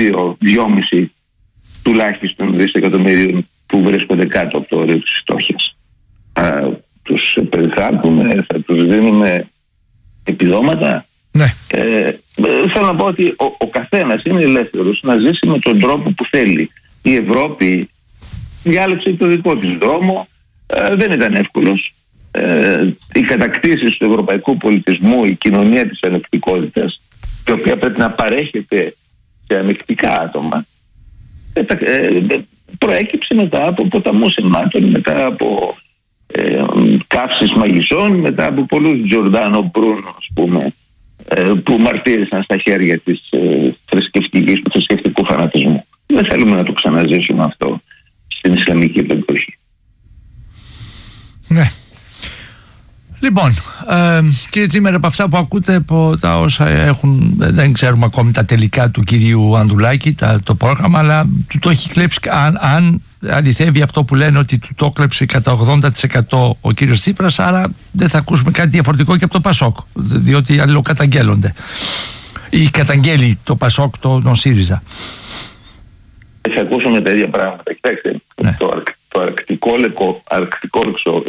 2,5 τουλάχιστον δισεκατομμυρίων που βρίσκονται κάτω από το όριο της φτώχειας. Τους περιθάλπουμε, θα τους δίνουμε επιδόματα. Ναι. Θέλω να πω ότι ο καθένας είναι ελεύθερος να ζήσει με τον τρόπο που θέλει. Η Ευρώπη διάλεξε το δικό της δρόμο, δεν ήταν εύκολος. Οι κατακτήσεις του ευρωπαϊκού πολιτισμού, η κοινωνία της ανεκτικότητας, η οποία πρέπει να παρέχεται σε ανεκτικά άτομα, προέκυψε μετά από ποταμούς αιμάτων, μετά από καύσεις μαγισσών, μετά από πολλούς Τζορντάνο Μπρούνο, ας πούμε, που μαρτύρησαν στα χέρια του θρησκευτικού φανατισμού. Δεν θέλουμε να το ξαναζήσουμε αυτό στην Ισλαμική εποχή. Ναι. Λοιπόν, κύριε Τσίμερ, από αυτά που ακούτε, από τα όσα έχουν, δεν ξέρουμε ακόμη τα τελικά του κυρίου Ανδουλάκη, το πρόγραμμα, αλλά του το έχει κλέψει, αν αληθεύει αυτό που λένε ότι του το κλέψει κατά 80% ο κύριος Τσίπρας, άρα δεν θα ακούσουμε κάτι διαφορετικό και από το Πασόκ, διότι αλληλοκαταγγέλλονται ή καταγγέλει το Πασόκ τον ΣΥΡΙΖΑ. Θα ακούσουμε τα ίδια πράγματα. Κοιτάξτε, ναι. Το αρκτικό λεξό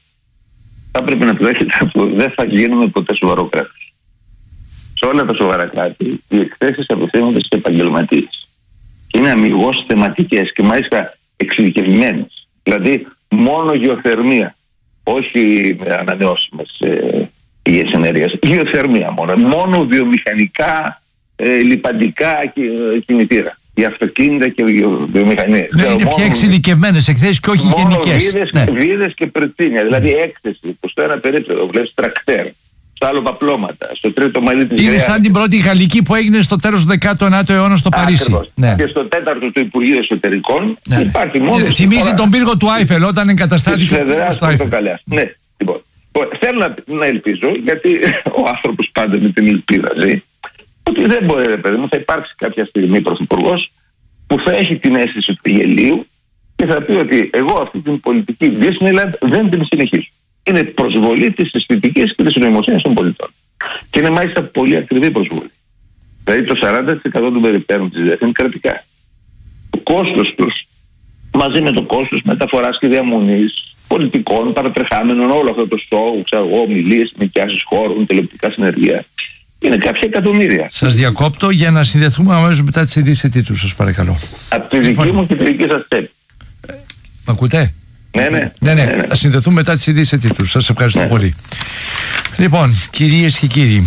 θα πρέπει να πλέκεται αυτό. Δεν θα γίνουμε ποτέ σοβαρό κράτος. Σε όλα τα σοβαρά κράτη, οι εκθέσεις απευθύνονται σε επαγγελματίες. Είναι αμιγώς θεματικές και μάλιστα εξειδικευμένες. Δηλαδή, μόνο γεωθερμία, όχι ανανεώσιμες πηγές ενέργειας. Γεωθερμία μόνο βιομηχανικά, λιπαντικά κινητήρα. Για αυτοκίνητα και βιομηχανίες. Ναι, είναι πιο εξειδικευμένες εκθέσεις και όχι γενικές. Βίδες και πρετσίνια. Δηλαδή έκθεση που στο ένα περίπτωμα βλέπεις τρακτέρ, στο άλλο παπλώματα, στο τρίτο μαλλί της είναι σαν την πρώτη γαλλική που έγινε στο τέλος του 19ου αιώνα στο Παρίσι. Ναι. Και στο τέταρτο του Υπουργείου Εσωτερικών υπάρχει μόνο. Θυμίζει τον πύργο του Άιφελ όταν εγκαταστάθηκε στο Άιφελ. Ναι, λοιπόν. Θέλω να ελπίζω, γιατί ο άνθρωπος πάντα με την ελπίδα ζει, ότι δεν μπορεί, ρε παιδί μου, θα υπάρξει κάποια στιγμή πρωθυπουργός που θα έχει την αίσθηση του γελίου και θα πει ότι εγώ αυτή την πολιτική Disneyland δεν την συνεχίζω. Είναι προσβολή της αισθητικής και της νοημοσύνης των πολιτών. Και είναι μάλιστα πολύ ακριβή προσβολή. Δηλαδή το 40% των περιπτέρων της ΔΕΘ είναι κρατικά. Το κόστος τους, μαζί με το κόστος μεταφοράς και διαμονής, πολιτικών, παρατρεχάμενων, όλο αυτό το σοου, ομιλίες, νοικιάσεις χώρων, τηλεοπτικά συνεργεία, είναι κάποια εκατομμύρια. Σας διακόπτω για να συνδεθούμε αμέσως μετά τις ειδήσεις ετήτους, σας παρακαλώ. Από τη δική μου και τη δική σας τσέπη. Μ' ακούτε? Ναι. Θα συνδεθούμε μετά τις ειδήσεις ετήτους. Σας ευχαριστώ πολύ. Λοιπόν, κυρίες και κύριοι,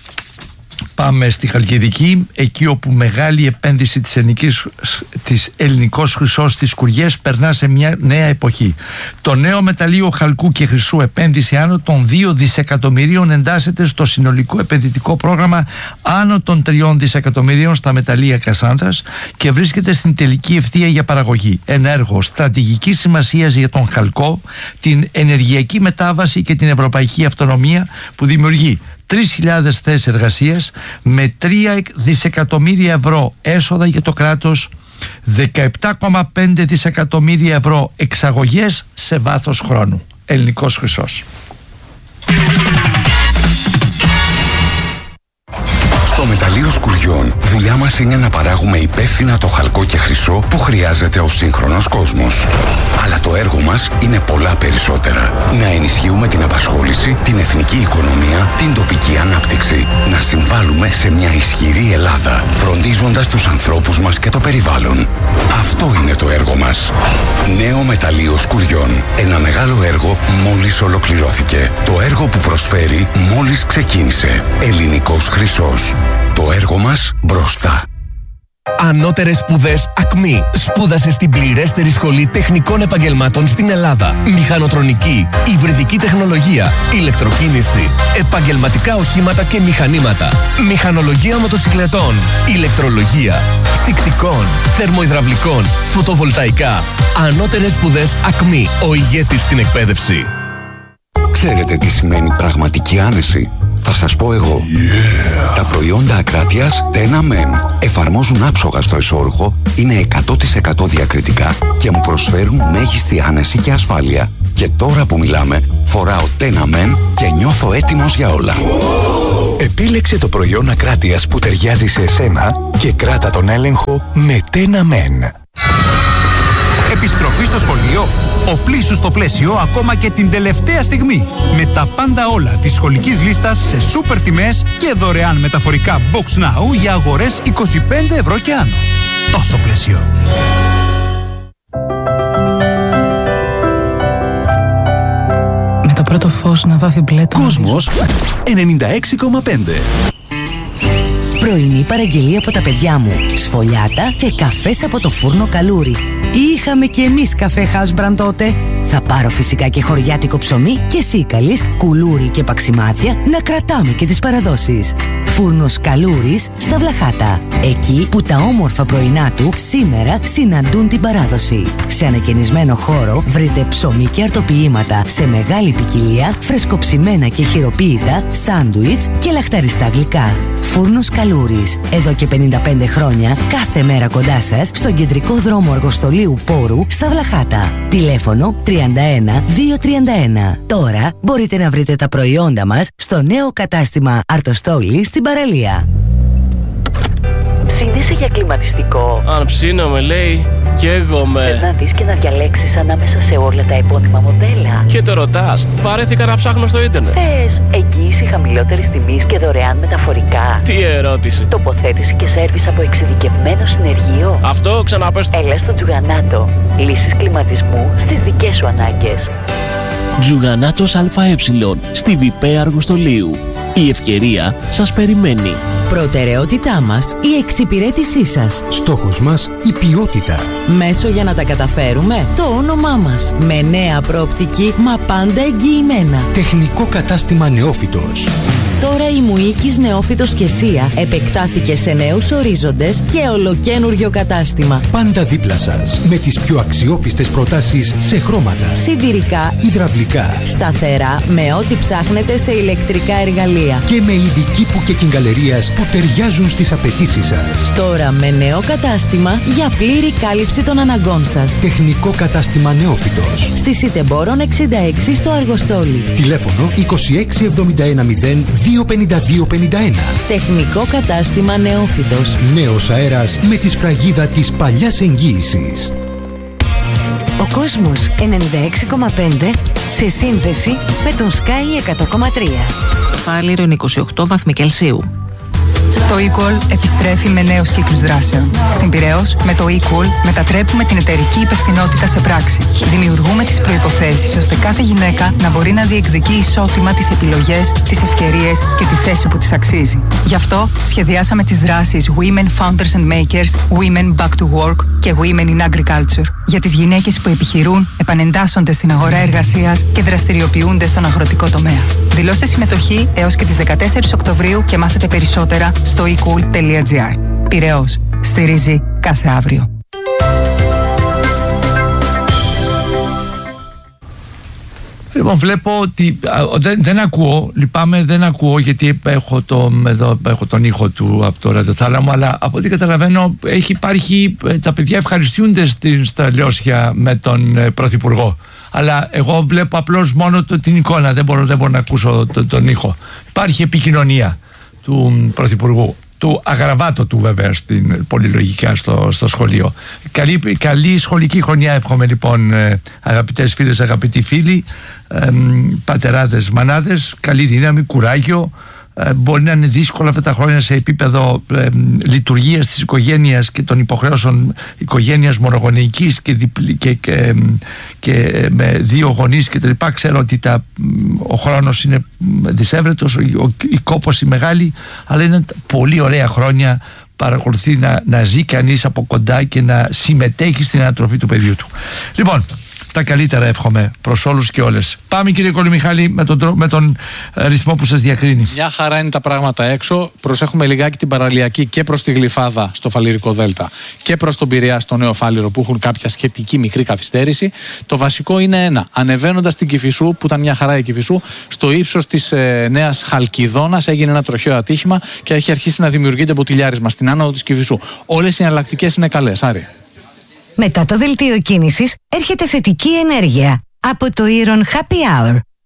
πάμε στη Χαλκιδική, εκεί όπου μεγάλη επένδυση της ελληνικός χρυσός στις Σκουριές περνά σε μια νέα εποχή. Το νέο μεταλλείο χαλκού και χρυσού, επένδυση άνω των 2 δισεκατομμυρίων, εντάσσεται στο συνολικό επενδυτικό πρόγραμμα άνω των 3 δισεκατομμυρίων στα μεταλλεία Κασάνδρας και βρίσκεται στην τελική ευθεία για παραγωγή. Ένα έργο στρατηγικής σημασίας για τον χαλκό, την ενεργειακή μετάβαση και την ευρωπαϊκή αυτονομία, που δημιουργεί 3.000 θέσεις εργασίας με 3 δισεκατομμύρια ευρώ έσοδα για το κράτος, 17,5 δισεκατομμύρια ευρώ εξαγωγές σε βάθος χρόνου. Ελληνικός χρυσός. Στο μεταλλείο Σκουριών, δουλειά μας είναι να παράγουμε υπεύθυνα το χαλκό και χρυσό που χρειάζεται ο σύγχρονος κόσμος. Αλλά το έργο μας είναι πολλά περισσότερα. Να ενισχύουμε την απασχόληση, την εθνική οικονομία, την τοπική ανάπτυξη. Να συμβάλλουμε σε μια ισχυρή Ελλάδα, φροντίζοντας τους ανθρώπους μας και το περιβάλλον. Αυτό είναι το έργο μας. Νέο μεταλλείο Σκουριών. Ένα μεγάλο έργο μόλις ολοκληρώθηκε. Το έργο που προσφέρει μόλις ξεκίνησε. Ελληνικός χρυσός. Το έργο μας μπροστά. Ανώτερες σπουδές ΑΚΜΗ. Σπούδασε στην πληρέστερη σχολή τεχνικών επαγγελμάτων στην Ελλάδα. Μηχανοτρονική, υβριδική τεχνολογία, ηλεκτροκίνηση, επαγγελματικά οχήματα και μηχανήματα, μηχανολογία μοτοσικλετών, ηλεκτρολογία, ψυκτικών, θερμοϊδραυλικών, φωτοβολταϊκά. Ανώτερες σπουδές ΑΚΜΗ. Ο ηγέτης στην εκπαίδευση. Ξέρετε τι σημαίνει πραγματική άνεση? Θα σας πω εγώ. Τα προϊόντα Ακράτειας Tena Men εφαρμόζουν άψογα στο εσώρουχο, είναι 100% διακριτικά και μου προσφέρουν μέγιστη άνεση και ασφάλεια. Και τώρα που μιλάμε, φοράω Tena Men και νιώθω έτοιμος για όλα. Επίλεξε το προϊόν ακράτειας που ταιριάζει σε εσένα και κράτα τον έλεγχο με Tena Men. Επιστροφή στο σχολείο. Οπλίσου στο πλαίσιο ακόμα και την τελευταία στιγμή. Με τα πάντα όλα της σχολικής λίστας σε σούπερ τιμές και δωρεάν μεταφορικά Box Now για αγορές 25 ευρώ και άνω. Τόσο πλαίσιο. Με το πρώτο φως να βάφει μπλε το Κόσμος 96,5. Πρωινή παραγγελία από τα παιδιά μου. Σφολιάτα και καφές από το φούρνο Καλούρι. Είχαμε κι εμείς καφέ Χάσμπραν τότε. Θα πάρω φυσικά και χωριάτικο ψωμί και σίκαλης, κουλούρι και παξιμάδια να κρατάμε και τις παραδόσεις. Φούρνος Καλούρης στα Βλαχάτα. Εκεί που τα όμορφα πρωινά του σήμερα συναντούν την παράδοση. Σε ανακαινισμένο χώρο βρείτε ψωμί και αρτοποιήματα σε μεγάλη ποικιλία, φρεσκοψημένα και χειροποίητα, σάντουιτς και λαχταριστά γλυκά. Φούρνος Καλούρης. Εδώ και 55 χρόνια, κάθε μέρα κοντά σας, στον κεντρικό δρόμο Αργοστολίου Πόρου στα Βλαχάτα. Τηλέφωνο 31 231. Τώρα μπορείτε να βρείτε τα προϊόντα μας στο νέο κατάστημα Αρτοστόλη στην παραλία. Ψήνεσαι για κλιματιστικό? Αν ψήνομαι, λέει, καίγομαι. Θες να δεις και να διαλέξεις ανάμεσα σε όλα τα επώνυμα μοντέλα? Και το ρωτάς, βαρέθηκα να ψάχνω στο ίντερνετ. Θες εγγύηση χαμηλότερης τιμής και δωρεάν μεταφορικά? Τι ερώτηση. Τοποθέτηση και σέρβις από εξειδικευμένο συνεργείο? Αυτό ξαναπες. Έλα στο Τζουγανάτο. Λύσεις κλιματισμού στις δικές σου ανάγκες. Τζουγανάτος ΑΕ, στη ΒΠ Αργοστολίου. Η ευκαιρία σας περιμένει. Προτεραιότητά μας η εξυπηρέτησή σας. Στόχος μας η ποιότητα. Μέσο για να τα καταφέρουμε το όνομά μας. Με νέα προοπτική μα πάντα εγγυημένα. Τεχνικό κατάστημα Νεόφυτος. Τώρα η Μουίκης Νεόφυτος και Σία επεκτάθηκε σε νέους ορίζοντες και ολοκένουργιο κατάστημα. Πάντα δίπλα σας με τις πιο αξιόπιστες προτάσεις σε χρώματα, σιδηρικά, υδραυλικά, σταθερά με ό,τι ψάχνετε σε ηλεκτρικά εργαλεία και με ειδική που και κιγκαλερίας που ταιριάζουν στις απαιτήσεις σας. Τώρα με νέο κατάστημα για πλήρη κάλυψη των αναγκών σας. Τεχνικό κατάστημα Νεόφυτος. Στη Σιτεμπόρων 66 στο Αργοστόλι. Τηλέφωνο 26710 25251. Τεχνικό κατάστημα Νεόφυτος. Νέος αέρας με τη σφραγίδα της παλιάς εγγύησης. Ο κόσμος 96,5 σε σύνδεση με τον Sky 100,3. Φάληρο 28 βαθμοί Κελσίου. Το eCall επιστρέφει με νέους κύκλους δράσεων. Στην Πειραιώς, με το eCall μετατρέπουμε την εταιρική υπευθυνότητα σε πράξη. Δημιουργούμε τις προϋποθέσεις ώστε κάθε γυναίκα να μπορεί να διεκδικεί ισότιμα τις επιλογές, τις ευκαιρίες και τη θέση που της αξίζει. Γι' αυτό σχεδιάσαμε τις δράσεις Women Founders and Makers, Women Back to Work και Women in Agriculture για τις γυναίκες που επιχειρούν, επανεντάσσονται στην αγορά εργασίας και δραστηριοποιούνται στον αγροτικό τομέα. Δηλώστε συμμετοχή έως και τις 14 Οκτωβρίου και μάθετε περισσότερα στο ecool.gr. Πειραιώς. Στηρίζει κάθε αύριο. Λοιπόν, βλέπω ότι δεν ακούω, λυπάμαι, δεν ακούω γιατί έχω τον ήχο του από το ραδιοθάλαμο, αλλά από ό,τι καταλαβαίνω τα παιδιά ευχαριστούνται στα Λιώσια με τον Πρωθυπουργό. Αλλά εγώ βλέπω απλώς μόνο την εικόνα, δεν μπορώ να ακούσω τον ήχο. Υπάρχει επικοινωνία του Πρωθυπουργού, του αγραβάτο του βέβαια πολύ λογικά στο σχολείο. Καλή σχολική χρονιά εύχομαι λοιπόν, αγαπητές φίλες, αγαπητοί φίλοι, πατεράδες, μανάδες, καλή δύναμη, κουράγιο. Μπορεί να είναι δύσκολα αυτά τα χρόνια σε επίπεδο λειτουργίας της οικογένειας και των υποχρεώσεων οικογένειας μονογονεϊκής και με δύο γονείς και τα λοιπά. Ξέρω ότι ο χρόνος είναι δυσέβρετος, η κόπωση μεγάλη, αλλά είναι πολύ ωραία χρόνια. Παρακολουθεί να ζει κανείς από κοντά και να συμμετέχει στην ανατροφή του παιδιού του. Λοιπόν, τα καλύτερα εύχομαι προς όλους και όλες. Πάμε κύριε Κολυμιχάλη με τον ρυθμό που σας διακρίνει. Μια χαρά είναι τα πράγματα έξω. Προσέχουμε λιγάκι την παραλιακή και προς τη Γλυφάδα στο Φαλιρικό Δέλτα και προς τον Πειραιά στο Νέο Φάληρο που έχουν κάποια σχετική μικρή καθυστέρηση. Το βασικό είναι ένα. Ανεβαίνοντας την Κηφισού, που ήταν μια χαρά η Κηφισού, στο ύψος της Νέας Χαλκιδόνας έγινε ένα τροχαίο ατύχημα και έχει αρχίσει να δημιουργείται μποτιλιάρισμα στην άνοδο της Κηφισού. Όλες οι εναλλακτικές είναι καλές. Άρη. Μετά το δελτίο κίνησης έρχεται θετική ενέργεια από το Iron Happy Hour.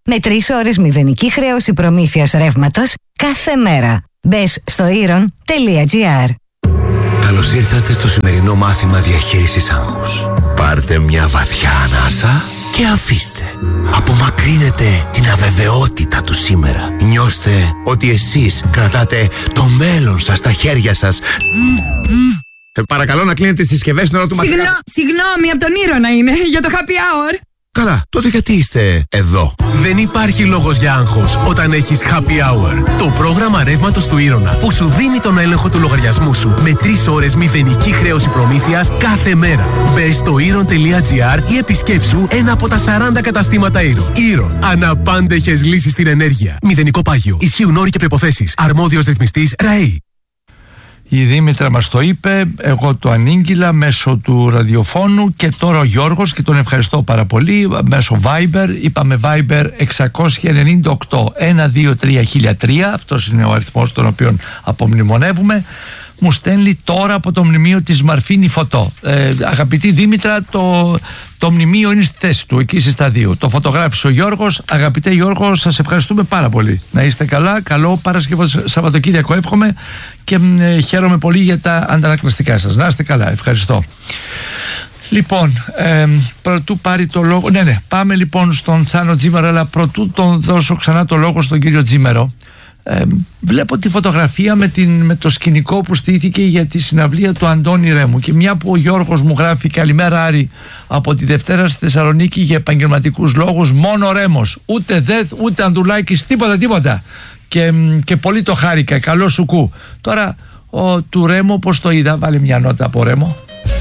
Με 3 ώρες μηδενική χρέωση προμήθειας ρεύματος κάθε μέρα. Μπες στο iron.gr. Καλώς ήρθατε στο σημερινό μάθημα διαχείρισης άγχους. Πάρτε μια βαθιά ανάσα και αφήστε. Απομακρύνετε την αβεβαιότητα του σήμερα. Νιώστε ότι εσείς κρατάτε το μέλλον σας στα χέρια σας. Παρακαλώ να κλείνετε τις συσκευές στην ώρα του μαθήματος. Συγγνώμη, από τον Ήρωνα είναι, για το happy hour. Καλά, τότε γιατί είστε εδώ? Δεν υπάρχει λόγος για άγχος όταν έχεις Happy Hour. Το πρόγραμμα ρεύματος του Ήρωνα που σου δίνει τον έλεγχο του λογαριασμού σου με 3 ώρες μηδενική χρέωση προμήθειας κάθε μέρα. Μπες στο iron.gr ή επισκέψου ένα από τα 40 καταστήματα Iron. Iron. Αναπάντεχες λύσεις στην ενέργεια. Μηδενικό πάγιο. Ισχύουν όροι και προϋποθέσεις. Αρμόδιος ρυθμιστής ΡΑΕΗ. Η Δήμητρα μας το είπε, εγώ το ανήγγειλα μέσω του ραδιοφώνου και τώρα ο Γιώργος, και τον ευχαριστώ πάρα πολύ, μέσω Viber, είπαμε Viber 698 123 1003, αυτός είναι ο αριθμός τον οποίο απομνημονεύουμε, μου στέλνει τώρα από το μνημείο της Μαρφίνη φωτό. Αγαπητή Δήμητρα, το μνημείο είναι στη θέση του, εκεί στη σταδίου. Το φωτογράφησε ο Γιώργος. Αγαπητέ Γιώργο, σας ευχαριστούμε πάρα πολύ. Να είστε καλά, καλό Παρασκευό Σαββατοκύριακο εύχομαι και χαίρομαι πολύ για τα αντανακλαστικά σας. Να είστε καλά, ευχαριστώ. Λοιπόν, πρωτού πάρει το λόγο, πάμε λοιπόν στον Θάνο Τζίμερο, αλλά πρωτού τον δώσω ξανά το λόγο στον κύριο Τζίμερο. Βλέπω τη φωτογραφία με το σκηνικό που στήθηκε για τη συναυλία του Αντώνη Ρέμου, και μια που ο Γιώργος μου γράφει καλημέρα Άρη από τη Δευτέρα στη Θεσσαλονίκη για επαγγελματικούς λόγους, μόνο Ρέμος, ούτε Δεθ ούτε Ανδουλάκης, τίποτα, και πολύ το χάρηκα, καλό σου κου. Τώρα του Ρέμου πως το είδα, βάλει μια νότα από Ρέμο.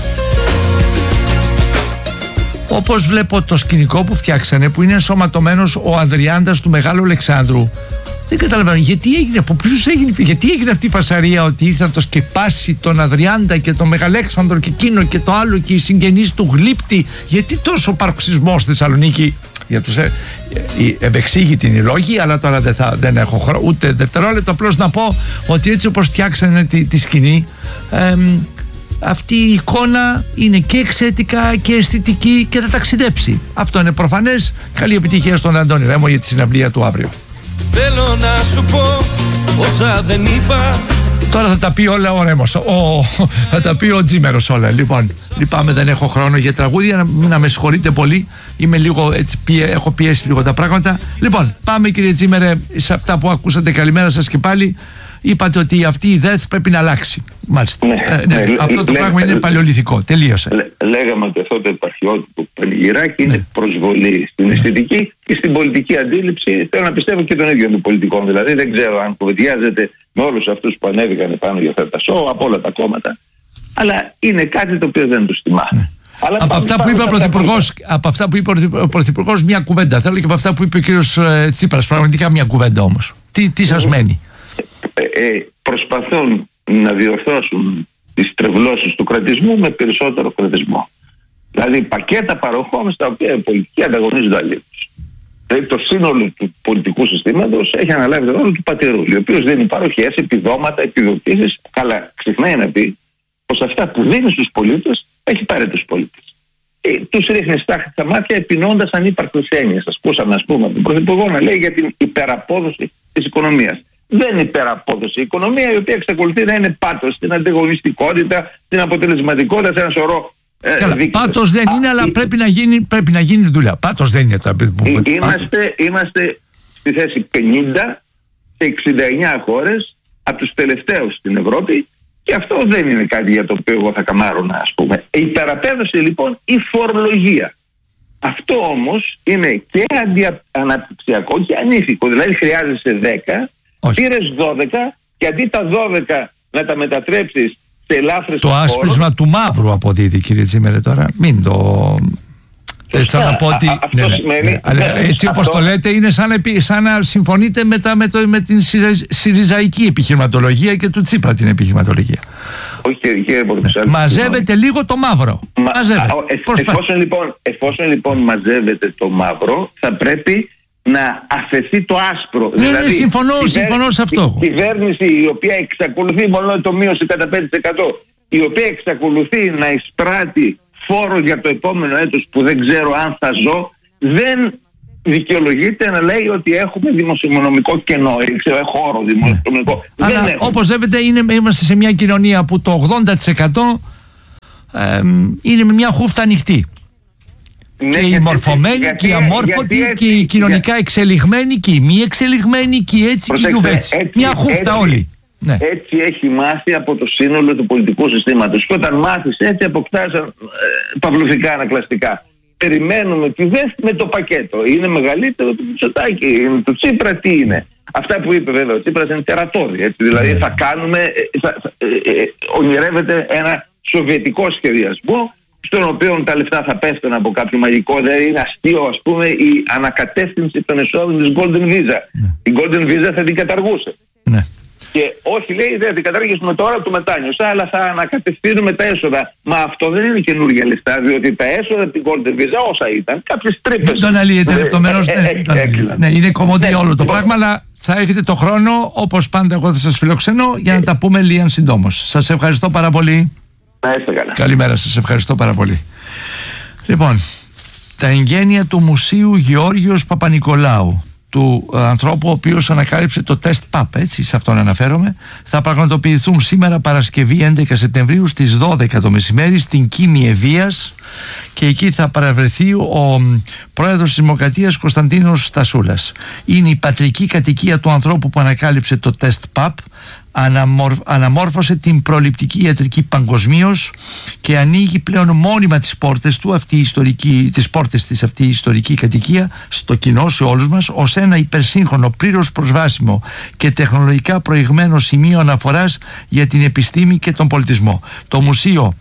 Όπως βλέπω το σκηνικό που φτιάξανε, που είναι ενσωματωμένος ο Ανδριάντας του Μεγάλου Αλεξάνδρου, δεν καταλαβαίνω γιατί έγινε, από ποιους έγινε, γιατί έγινε αυτή η φασαρία ότι ήρθε να το σκεπάσει τον Αδριάντα και τον Μεγαλέξανδρο και εκείνο και το άλλο και οι συγγενείς του Γλύπτη. Γιατί τόσο παροξισμός στη Θεσσαλονίκη? Για τους ευεξήγητοι είναι οι λόγοι, αλλά τώρα δεν έχω ούτε δευτερόλεπτο. Απλώς να πω ότι έτσι όπως φτιάξανε τη σκηνή, αυτή η εικόνα είναι και εξαιτικά και αισθητική και θα ταξιδέψει. Αυτό είναι προφανές. Καλή επιτυχία στον Αντώνη Ρέμο για τη συναυλία του αύριο. Θέλω να σου πω όσα δεν είπα. Τώρα θα τα πει όλα ο Ρέμος, θα τα πει ο Τζίμερος όλα. Λοιπόν, λυπάμαι, δεν έχω χρόνο για τραγούδια, να με συγχωρείτε πολύ. Είμαι λίγο έτσι, έχω πιέσει λίγο τα πράγματα. Λοιπόν, πάμε κύριε Τζίμερε σε αυτά που ακούσατε. Καλημέρα σας και πάλι. Είπατε ότι αυτή η ΔΕΘ πρέπει να αλλάξει. Μάλιστα. Αυτό το πράγμα είναι παλαιολιθικό. Τελείωσε. Λέγαμε ότι αυτό το επαρχιώτικο πανηγυράκι είναι προσβολή στην αισθητική και στην πολιτική αντίληψη. Θέλω να πιστεύω και των ίδιων των πολιτικών. Δηλαδή δεν ξέρω αν κουβεντιάζεται με όλους αυτούς που ανέβηκαν πάνω για αυτά τα σοου από όλα τα κόμματα. Αλλά είναι κάτι το οποίο δεν τους τιμά. Αλλά από αυτά που είπε ο Πρωθυπουργός, μια κουβέντα. Θέλω και από αυτά που είπε ο κύριος Τσίπρας. Πραγματικά μια κουβέντα όμως. Τι σας μένει? Προσπαθούν να διορθώσουν τις τρευλώσεις του κρατισμού με περισσότερο κρατισμό. Δηλαδή πακέτα παροχών στα οποία οι πολιτικοί ανταγωνίζονται αλλήλους. Δηλαδή το σύνολο του πολιτικού συστήματος έχει αναλάβει τον ρόλο του πατερού, ο οποίος δίνει παροχές, επιδόματα, επιδοτήσεις. Καλά, ξεχνάει να πει πως αυτά που δίνει στους πολίτες έχει πάρει τους πολίτες. Τους ρίχνει στάχτη στα μάτια επεινώντας ανύπαρκτες έννοιες. Ακούσαμε, ας πούμε, τον Πρωθυπουργό να λέει για την υπεραπόδοση της οικονομίας. Δεν είναι υπεραπόδοση η οικονομία, η οποία εξακολουθεί να είναι πάτος στην ανταγωνιστικότητα, στην αποτελεσματικότητα, σε ένα σωρό. Πάτος δεν είναι, αλλά πρέπει να γίνει δουλειά. Πάτος δεν είναι. Είμαστε στη θέση 50 σε 69 χώρες από τους τελευταίους στην Ευρώπη, και αυτό δεν είναι κάτι για το οποίο εγώ θα καμάρωνα, ας πούμε. Η υπεραπέδωση λοιπόν η φορολογία. Αυτό όμως είναι και αντιαναπτυξιακό και ανήθικο. Δηλαδή χρειάζεσαι 10. Πήρες 12 και αντί τα 12 να τα μετατρέψεις σε ελάφρες. Το άσπρισμα του μαύρου αποδίδει, κύριε Τζίμερε, τώρα. Μην το. Έτσι να πω ότι. Αυτό σημαίνει. Έτσι όπως το λέτε, είναι σαν να συμφωνείτε με την συριζαϊκή επιχειρηματολογία και του Τσίπρα την επιχειρηματολογία. Όχι, κύριε Πορτοσάλη. Μαζεύετε λίγο το μαύρο. Εφόσον λοιπόν μαζεύετε το μαύρο, θα πρέπει να αφαιθεί το άσπρο. Δηλαδή, συμφωνώ σε αυτό. Η κυβέρνηση η οποία εξακολουθεί, μόνο το μείωσε κατά 5%, η οποία εξακολουθεί να εισπράττει φόρο για το επόμενο έτος που δεν ξέρω αν θα ζω, δεν δικαιολογείται να λέει ότι έχουμε δημοσιονομικό κενό, χώρο δημοσιονομικό. Αλλά όπως βλέπετε είμαστε σε μια κοινωνία που το 80% είναι με μια χούφτα ανοιχτή. Και οι μορφωμένοι και οι αμόρφωτοι και οι κοινωνικά εξελιγμένοι και οι μη εξελιγμένοι και έτσι και οι ουβέτσι. Μια χούφτα όλοι. Ναι. Έτσι έχει μάθει από το σύνολο του πολιτικού συστήματος. Και όταν μάθεις έτσι, αποκτάς παυλοφικά ανακλαστικά. Περιμένουμε τη ΔΕΘ με το πακέτο. Είναι μεγαλύτερο του Μητσοτάκη, του Τσίπρα, τι είναι. Αυτά που είπε βέβαια ο Τσίπρας είναι τερατώδη. Έτσι. Δηλαδή θα κάνουμε, ονειρεύεται ένα σοβιετικό σχεδιασμό, στον οποίο τα λεφτά θα πέφτουν από κάποιο μαγικό. Δηλαδή είναι αστείο, ας πούμε, η ανακατεύθυνση των εσόδων της Golden Visa. Η Golden Visa θα την καταργούσε. Και όχι, λέει, δεν την κατάργησουμε τώρα του μετάνιωσα, αλλά θα ανακατευθύνουμε τα έσοδα. Μα αυτό δεν είναι καινούργια ληστά, διότι τα έσοδα από την Golden Visa όσα ήταν, κάποιες τρύπες. Δεν τον αλύεται λεπτομερώς. Ναι, είναι κομμωδία όλο το πράγμα, αλλά θα έχετε το χρόνο, όπως πάντα, εγώ θα σας φιλοξενώ για να τα πούμε λίγαν συντόμως. Σας ευχαριστώ πάρα πολύ. Να είστε καλά. Καλημέρα σας, ευχαριστώ πάρα πολύ. Λοιπόν, τα εγγένεια του Μουσείου Γεώργιος Παπανικολάου, του ανθρώπου ο οποίος ανακάλυψε το τεστ PAP, έτσι, σε αυτόν αναφέρομαι, θα πραγματοποιηθούν σήμερα Παρασκευή 11 Σεπτεμβρίου στις 12 το μεσημέρι στην Κίμη Ευβοίας, και εκεί θα παραβρεθεί ο πρόεδρος της Δημοκρατίας Κωνσταντίνος Στασούλας. Είναι η πατρική κατοικία του ανθρώπου που ανακάλυψε το τεστ PAP, αναμόρφωσε την προληπτική ιατρική παγκοσμίως και ανοίγει πλέον μόνιμα τις πόρτες του αυτή η ιστορική κατοικία στο κοινό, σε όλους μας, ως ένα υπερσύγχρονο, πλήρως προσβάσιμο και τεχνολογικά προηγμένο σημείο αναφοράς για την επιστήμη και τον πολιτισμό. Το μουσείο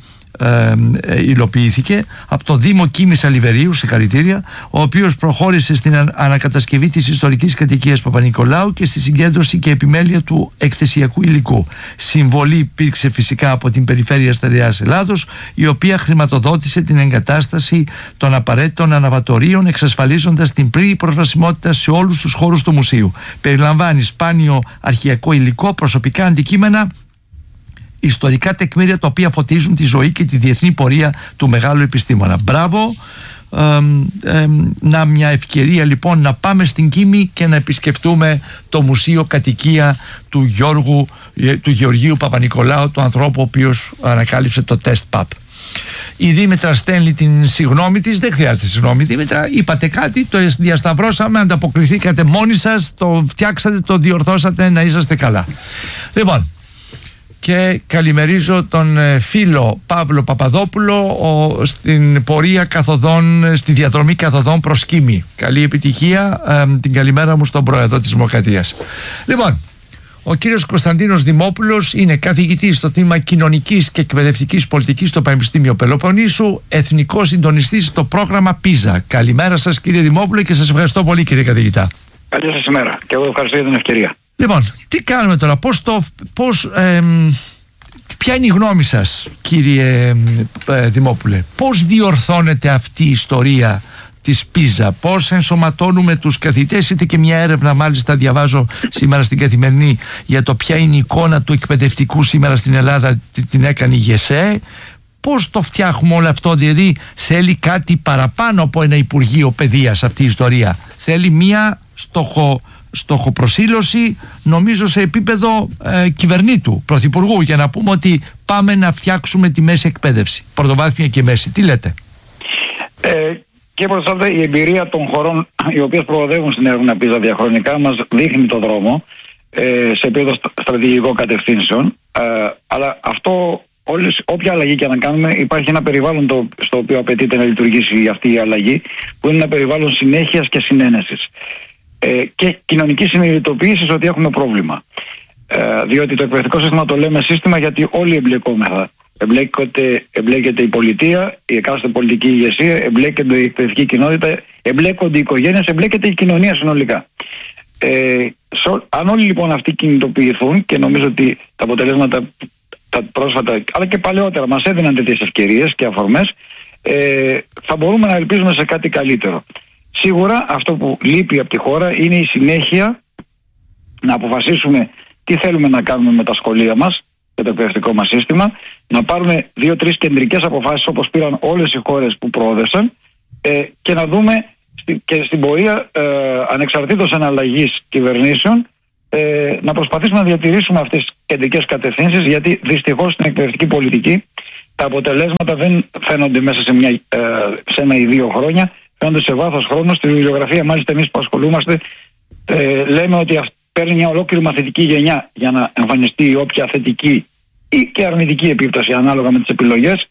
υλοποιήθηκε από το Δήμο Κίμης Αλιβερίου, συγχαρητήρια, ο οποίος προχώρησε στην ανακατασκευή της ιστορικής κατοικίας Παπανικολάου και στη συγκέντρωση και επιμέλεια του εκθεσιακού υλικού. Συμβολή υπήρξε φυσικά από την Περιφέρεια Στερεάς Ελλάδος, η οποία χρηματοδότησε την εγκατάσταση των απαραίτητων αναβατορίων, εξασφαλίζοντας την πλήρη προσβασιμότητα σε όλους τους χώρους του μουσείου. Περιλαμβάνει σπάνιο αρχαιακό υλικό, προσωπικά αντικείμενα, ιστορικά τεκμήρια τα οποία φωτίζουν τη ζωή και τη διεθνή πορεία του μεγάλου επιστήμονα. Μπράβο. Να μια ευκαιρία λοιπόν να πάμε στην Κίμη και να επισκεφτούμε το μουσείο κατοικία του Γεωργίου Παπανικολάου, του ανθρώπου ο οποίος ανακάλυψε το τεστ PAP. Η Δήμητρα στέλνει την συγγνώμη της. Δεν χρειάζεται συγγνώμη, Δήμητρα. Είπατε κάτι, το διασταυρώσαμε, ανταποκριθήκατε μόνοι σας, το φτιάξατε, το διορθώσατε, να είσαστε καλά. Λοιπόν, και καλημερίζω τον φίλο Παύλο Παπαδόπουλο στην πορεία καθοδόν, στη διαδρομή καθοδόν προς Κίμη. Καλή επιτυχία, την καλημέρα μου στον Πρόεδρο της Δημοκρατίας. Λοιπόν, ο κύριος Κωνσταντίνος Δημόπουλος είναι καθηγητής στο τμήμα Κοινωνικής και Εκπαιδευτικής Πολιτικής στο Πανεπιστήμιο Πελοποννήσου, εθνικός συντονιστής στο πρόγραμμα PISA. Καλημέρα σας, κύριε Δημόπουλο, και σας ευχαριστώ πολύ, κύριε καθηγητά. Καλή σας ημέρα και εγώ ευχαριστώ για την ευκαιρία. Λοιπόν, τι κάνουμε τώρα, ποια είναι η γνώμη σας, κύριε Δημόπουλε, πώς διορθώνεται αυτή η ιστορία της PISA, πώς ενσωματώνουμε τους καθηγητές? Είτε και μια έρευνα, μάλιστα διαβάζω σήμερα στην Καθημερινή, για το ποια είναι η εικόνα του εκπαιδευτικού σήμερα στην Ελλάδα, την έκανε η ΓΕΣΕ. Πώς το φτιάχνουμε όλο αυτό? Δηλαδή θέλει κάτι παραπάνω από ένα Υπουργείο Παιδείας αυτή η ιστορία, θέλει μια στοχοπροσήλωση, νομίζω σε επίπεδο κυβερνήτου, πρωθυπουργού, για να πούμε ότι πάμε να φτιάξουμε τη μέση εκπαίδευση, πρωτοβάθμια και μέση. Τι λέτε? Και προς η εμπειρία των χωρών οι οποίες προοδεύουν στην έρευνα PISA διαχρονικά μας δείχνει το δρόμο σε επίπεδο στρατηγικών κατευθύνσεων, αλλά αυτό, όποια αλλαγή και να κάνουμε, υπάρχει ένα περιβάλλον στο οποίο απαιτείται να λειτουργήσει αυτή η αλλαγή, που είναι ένα περιβάλλον συνέχειας και συνένεσης και κοινωνική συνειδητοποίηση ότι έχουμε πρόβλημα. Διότι το εκπαιδευτικό σύστημα το λέμε σύστημα γιατί όλοι εμπλεκόμεθα. Εμπλέκεται η πολιτεία, η εκάστοτε πολιτική ηγεσία, εμπλέκεται η εκπαιδευτική κοινότητα, εμπλέκονται οι οικογένειες, εμπλέκεται η κοινωνία συνολικά. Αν όλοι λοιπόν αυτοί κινητοποιηθούν, και νομίζω ότι τα αποτελέσματα τα πρόσφατα αλλά και παλαιότερα μας έδιναν τέτοιες ευκαιρίες και αφορμές, θα μπορούμε να ελπίζουμε σε κάτι καλύτερο. Σίγουρα αυτό που λείπει από τη χώρα είναι η συνέχεια να αποφασίσουμε τι θέλουμε να κάνουμε με τα σχολεία μας και το εκπαιδευτικό μας σύστημα, να πάρουμε 2-3 κεντρικές αποφάσεις όπως πήραν όλες οι χώρες που προόδευσαν, και να δούμε και στην πορεία, ανεξαρτήτως εναλλαγής κυβερνήσεων, να προσπαθήσουμε να διατηρήσουμε αυτές τις κεντρικές κατευθύνσεις, γιατί δυστυχώς στην εκπαιδευτική πολιτική τα αποτελέσματα δεν φαίνονται μέσα σε ένα ή 2 χρόνια, φαίνονται σε βάθος χρόνου. Στη βιβλιογραφία, μάλιστα, εμείς που ασχολούμαστε, λέμε ότι παίρνει μια ολόκληρη μαθητική γενιά για να εμφανιστεί όποια θετική ή και αρνητική επίπτωση ανάλογα με τις επιλογές.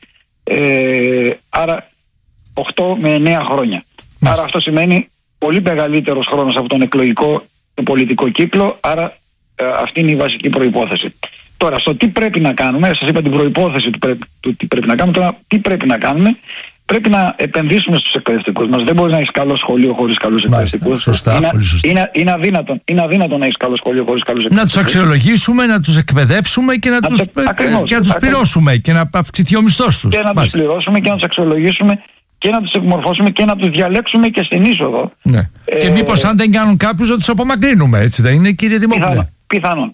Άρα 8 με 9 χρόνια. Άρα αυτό σημαίνει πολύ μεγαλύτερος χρόνος από τον εκλογικό πολιτικό κύκλο. Άρα αυτή είναι η βασική προϋπόθεση. Τώρα, στο τι πρέπει να κάνουμε, σας είπα την προϋπόθεση του τι πρέπει να κάνουμε. Τώρα, τι πρέπει να κάνουμε? Πρέπει να επενδύσουμε στους εκπαιδευτικούς μας. Δεν μπορεί να έχεις καλό σχολείο χωρίς καλούς εκπαιδευτικούς. Είναι αδύνατο να έχεις καλό σχολείο χωρίς καλούς εκπαιδευτικούς. Να τους αξιολογήσουμε, να τους εκπαιδεύσουμε και να τους πληρώσουμε και να αυξηθεί ο μισθός τους. Και να τους πληρώσουμε και να τους αξιολογήσουμε και να τους εκμορφώσουμε και να τους διαλέξουμε και στην είσοδο. Ναι. Και μήπως αν δεν κάνουν κάποιους να τους απομακρύνουμε, έτσι δεν είναι, κύριε Δημόπουλε? Πιθανόν.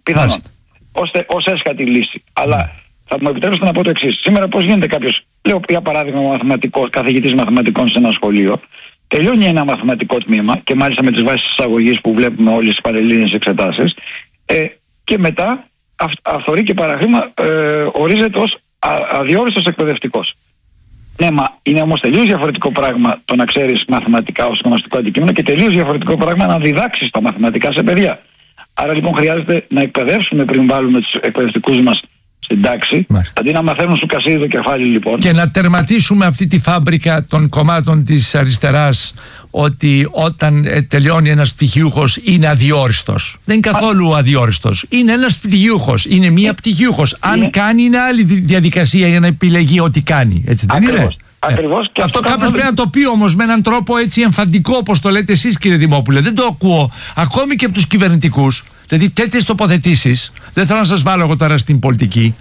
Ως έσχατη λύση. Αλλά θα μου επιτρέψετε να πω το εξής. Σήμερα πώς γίνεται κάποιος, λέω για παράδειγμα καθηγητής μαθηματικών σε ένα σχολείο, τελειώνει ένα μαθηματικό τμήμα και μάλιστα με τις βάσεις της αγωγής που βλέπουμε όλες τις πανελλήνιες εξετάσεις, και μετά αυθορεί και παραχρήμα ορίζεται ως αδιόριστος εκπαιδευτικός. Ναι, μα είναι όμως τελείως διαφορετικό πράγμα το να ξέρεις μαθηματικά ως γνωστικό αντικείμενο και τελείως διαφορετικό πράγμα να διδάξεις τα μαθηματικά σε παιδιά. Άρα λοιπόν χρειάζεται να εκπαιδεύσουμε πριν βάλουμε τους εκπαιδευτικούς μας στην τάξη, αντί να μαθαίνουν σου κασίδι το κεφάλι λοιπόν. Και να τερματίσουμε αυτή τη φάμπρικα των κομμάτων της αριστεράς, ότι όταν τελειώνει ένας πτυχιούχος είναι αδιόριστος. Δεν είναι καθόλου αδιόριστος. Είναι ένας πτυχιούχος, είναι μία πτυχιούχος. Αν κάνει είναι άλλη διαδικασία για να επιλεγεί ό,τι κάνει. Έτσι δεν είναι? Ακριβώς. Και αυτό κάποιος πρέπει να το πει όμως με έναν τρόπο έτσι εμφαντικό, όπως το λέτε εσείς, κύριε Δημόπουλε. Δεν το ακούω ακόμη και από τους κυβερνητικούς. Δηλαδή τέτοιες τοποθετήσεις, δεν θέλω να σας βάλω εγώ τώρα στην πολιτική.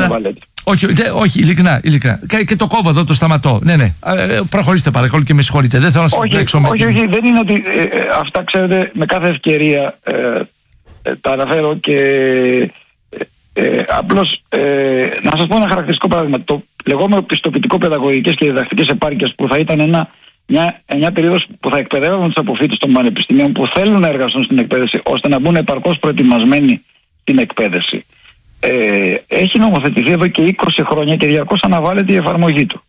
Όχι, ειλικρινά. Και το κόβω εδώ, το σταματώ. Ναι. Προχωρήστε παρακαλώ και με συγχωρείτε. Δεν θέλω να σας μπλέξω με. Όχι, δεν είναι ότι αυτά, ξέρετε, με κάθε ευκαιρία τα αναφέρω και απλώς να σας πω ένα χαρακτηριστικό παράδειγμα. Το λεγόμενο πιστοποιητικό παιδαγωγικές και διδακτικές επάρκειες, που θα ήταν μια περίοδος που θα εκπαιδεύουν τους αποφύτους των πανεπιστημίων που θέλουν να εργαστούν στην εκπαίδευση ώστε να μπουν επαρκώς προετοιμασμένοι στην εκπαίδευση, έχει νομοθετηθεί εδώ και 20 χρόνια και διαρκώς αναβάλλεται η εφαρμογή του.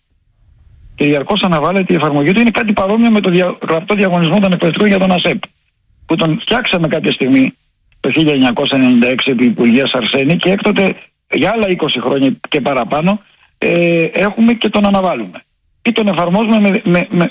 Είναι κάτι παρόμοιο με το γραπτό διαγωνισμό των εκπαιδευτικών για τον ΑΣΕΠ, που τον φτιάξαμε κάποια στιγμή το 1996 επί Υπουργείας Αρσένη, και έκτοτε για άλλα 20 χρόνια και παραπάνω έχουμε και τον αναβάλουμε ή τον εφαρμόζουμε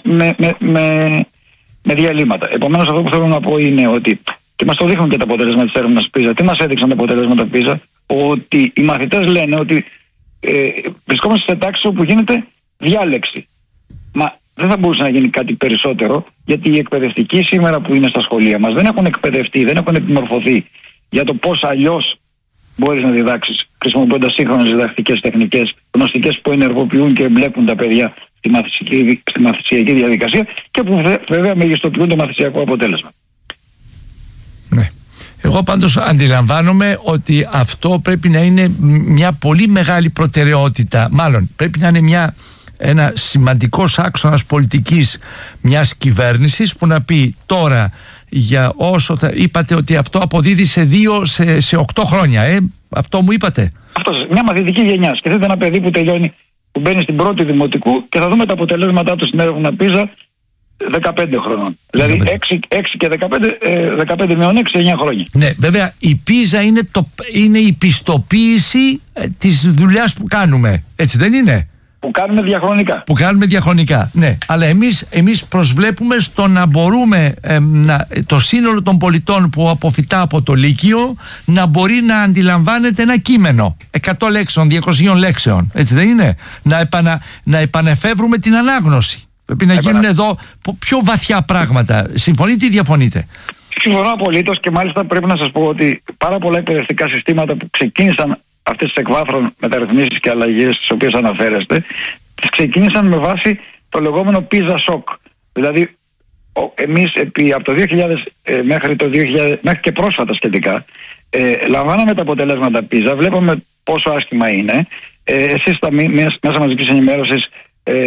με διαλύματα. Επομένως, αυτό που θέλω να πω είναι ότι, και μας το δείχνουν και τα αποτελέσματα της έρευνας PISA, τι μας έδειξαν τα αποτελέσματα PISA? Ότι οι μαθητές λένε ότι βρισκόμαστε σε τάξη όπου γίνεται διάλεξη. Μα δεν θα μπορούσε να γίνει κάτι περισσότερο, γιατί οι εκπαιδευτικοί σήμερα που είναι στα σχολεία μας δεν έχουν εκπαιδευτεί, δεν έχουν επιμορφωθεί για το πώς αλλιώς μπορείς να διδάξεις, χρησιμοποιώντας σύγχρονες διδακτικές τεχνικές, γνωστικές που ενεργοποιούν και εμπλέκουν τα παιδιά στη μαθησιακή διαδικασία και που βέβαια μεγιστοποιούν το μαθησιακό αποτέλεσμα. Ναι. Εγώ πάντως αντιλαμβάνομαι ότι αυτό πρέπει να είναι μια πολύ μεγάλη προτεραιότητα. Μάλλον πρέπει να είναι ένα σημαντικός άξονας πολιτικής μιας κυβέρνησης που να πει τώρα, για όσο είπατε ότι αυτό αποδίδει σε 8 χρόνια, αυτό μου είπατε. Αυτό, μια μαθητική γενιά. Σκεφτείτε ένα παιδί που τελειώνει, που μπαίνει στην πρώτη δημοτικού και θα δούμε τα αποτελέσματά του στην έρευνα PISA 15 χρονών. Δηλαδή 6 και 15 με 6, 9 χρόνια. Ναι, βέβαια η PISA είναι η πιστοποίηση της δουλειάς που κάνουμε. Έτσι δεν είναι? Που κάνουμε διαχρονικά. Ναι. Αλλά εμείς προσβλέπουμε στο να μπορούμε το σύνολο των πολιτών που αποφυτά από το Λύκειο να μπορεί να αντιλαμβάνεται ένα κείμενο 100 λέξεων, 200 λέξεων. Έτσι δεν είναι? Να επανεφεύρουμε την ανάγνωση. Πρέπει να γίνουν εδώ πιο βαθιά πράγματα. Συμφωνείτε ή διαφωνείτε? Συμφωνώ απολύτως, και μάλιστα πρέπει να σας πω ότι πάρα πολλά εκπαιδευτικά συστήματα που ξεκίνησαν αυτές τις εκβάθρον μεταρρυθμίσεις και αλλαγές τις οποίες αναφέρεστε, τις ξεκίνησαν με βάση το λεγόμενο PISA shock. Δηλαδή εμείς από το 2000 μέχρι και πρόσφατα σχετικά λαμβάναμε τα αποτελέσματα PISA, βλέπαμε πόσο άσχημα είναι. Εσείς στα μέσα μαζικής ενημέρωσης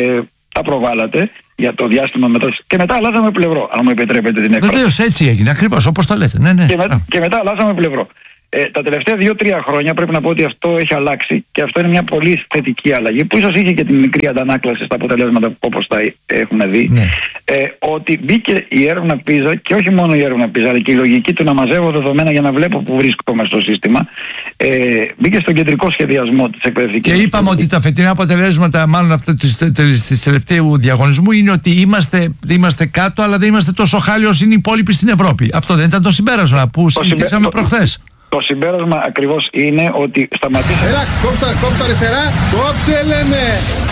τα προβάλατε για το διάστημα μετά. Και μετά αλλάζαμε πλευρό, αν μου επιτρέπετε την έκφραση. Βεβαίως, έτσι έγινε, ακριβώς όπως το λέτε. Ναι. Και μετά αλλάζαμε πλευρό. Τα τελευταία 2-3 χρόνια πρέπει να πω ότι αυτό έχει αλλάξει και αυτό είναι μια πολύ θετική αλλαγή που ίσως είχε και την μικρή αντανάκλαση στα αποτελέσματα όπως τα έχουμε δει. Ναι. Ότι μπήκε η έρευνα PISA και όχι μόνο η έρευνα PISA αλλά και η λογική του να μαζεύω δεδομένα για να βλέπω που βρίσκομαι στο σύστημα. Μπήκε στον κεντρικό σχεδιασμό της εκπαιδευτικής. Και είπαμε ότι τα φετινά αποτελέσματα, μάλλον αυτό της τελευταίου διαγωνισμού, είναι ότι είμαστε κάτω, αλλά δεν είμαστε τόσο χάλιοι όσο είναι οι υπόλοιποι στην Ευρώπη. Αυτό δεν ήταν το συμπέρασμα που συζητήσαμε προχθές? Το συμπέρασμα ακριβώς είναι ότι σταματήσαμε. Έλα, κόψτε αριστερά, κόψε λέμε.